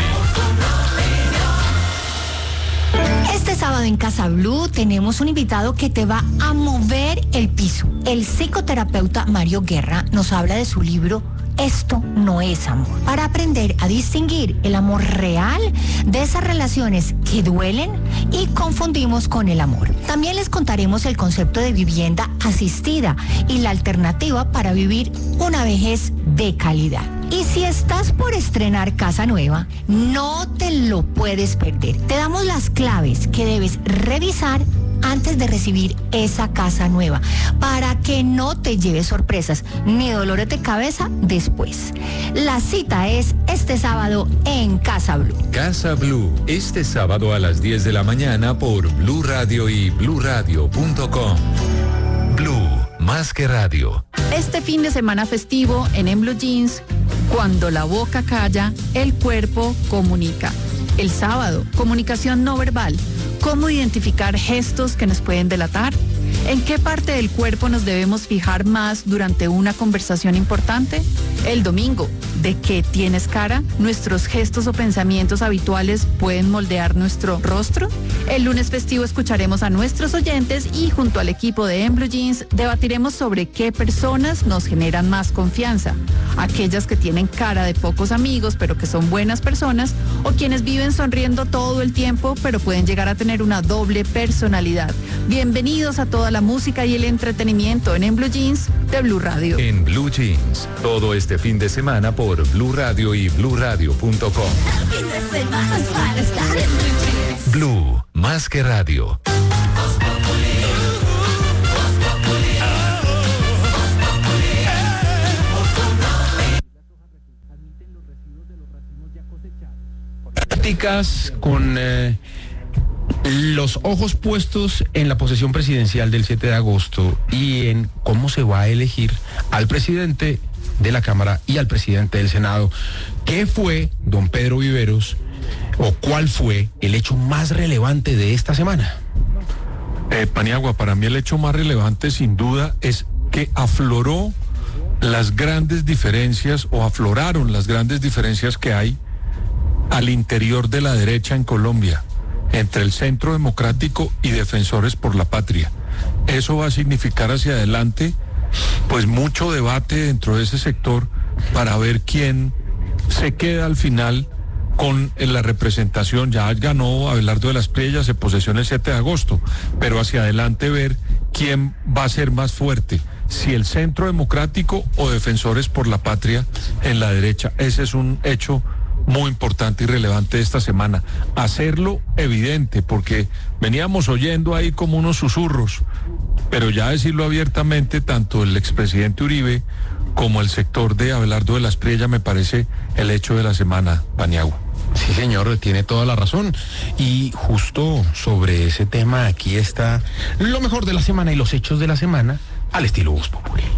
Este sábado en Casa Blue tenemos un invitado que te va a mover el piso. El psicoterapeuta Mario Guerra nos habla de su libro Esto no es amor, para aprender a distinguir el amor real de esas relaciones que duelen y confundimos con el amor. También les contaremos el concepto de vivienda asistida y la alternativa para vivir una vejez de calidad. Y si estás por estrenar casa nueva, no te lo puedes perder. Te damos las claves que debes revisar antes de recibir esa casa nueva, para que no te lleves sorpresas ni dolores de cabeza después. La cita es este sábado en Casa Blue. Casa Blue, este sábado a las diez de la mañana por Blue Radio y blue radio punto com. Blue, más que radio. Este fin de semana festivo en En Blue Jeans, cuando la boca calla, el cuerpo comunica. El sábado, comunicación no verbal. ¿Cómo identificar gestos que nos pueden delatar? ¿En qué parte del cuerpo nos debemos fijar más durante una conversación importante? El domingo, ¿de qué tienes cara? ¿Nuestros gestos o pensamientos habituales pueden moldear nuestro rostro? El lunes festivo escucharemos a nuestros oyentes y junto al equipo de En Blue Jeans debatiremos sobre qué personas nos generan más confianza. Aquellas que tienen cara de pocos amigos pero que son buenas personas, o quienes viven sonriendo todo el tiempo pero pueden llegar a tener una doble personalidad. Bienvenidos a toda la música y el entretenimiento en En Blue Jeans de Blue Radio. En Blue Jeans, todo este fin de semana por Blue Radio y blue radio punto com. Blue, más que radio. Prácticas con eh, los ojos puestos en la posesión presidencial del siete de agosto y en cómo se va a elegir al presidente de la Cámara y al presidente del Senado. ¿Qué fue, don Pedro Viveros, o cuál fue el hecho más relevante de esta semana? Eh, Paniagua, para mí el hecho más relevante sin duda es que afloró las grandes diferencias o afloraron las grandes diferencias que hay al interior de la derecha en Colombia, entre el Centro Democrático y Defensores por la Patria. Eso va a significar hacia adelante pues mucho debate dentro de ese sector para ver quién se queda al final con la representación. Ya ganó Abelardo de las Priellas, se posesiona el siete de agosto, pero hacia adelante ver quién va a ser más fuerte, si el Centro Democrático o Defensores por la Patria en la derecha. Ese es un hecho muy importante y relevante esta semana. Hacerlo evidente, porque veníamos oyendo ahí como unos susurros, pero ya decirlo abiertamente, tanto el expresidente Uribe como el sector de Abelardo de la Espriella me parece el hecho de la semana, Paniagua. Sí, señor, tiene toda la razón. Y justo sobre ese tema, aquí está lo mejor de la semana y los hechos de la semana al estilo Voz Populi.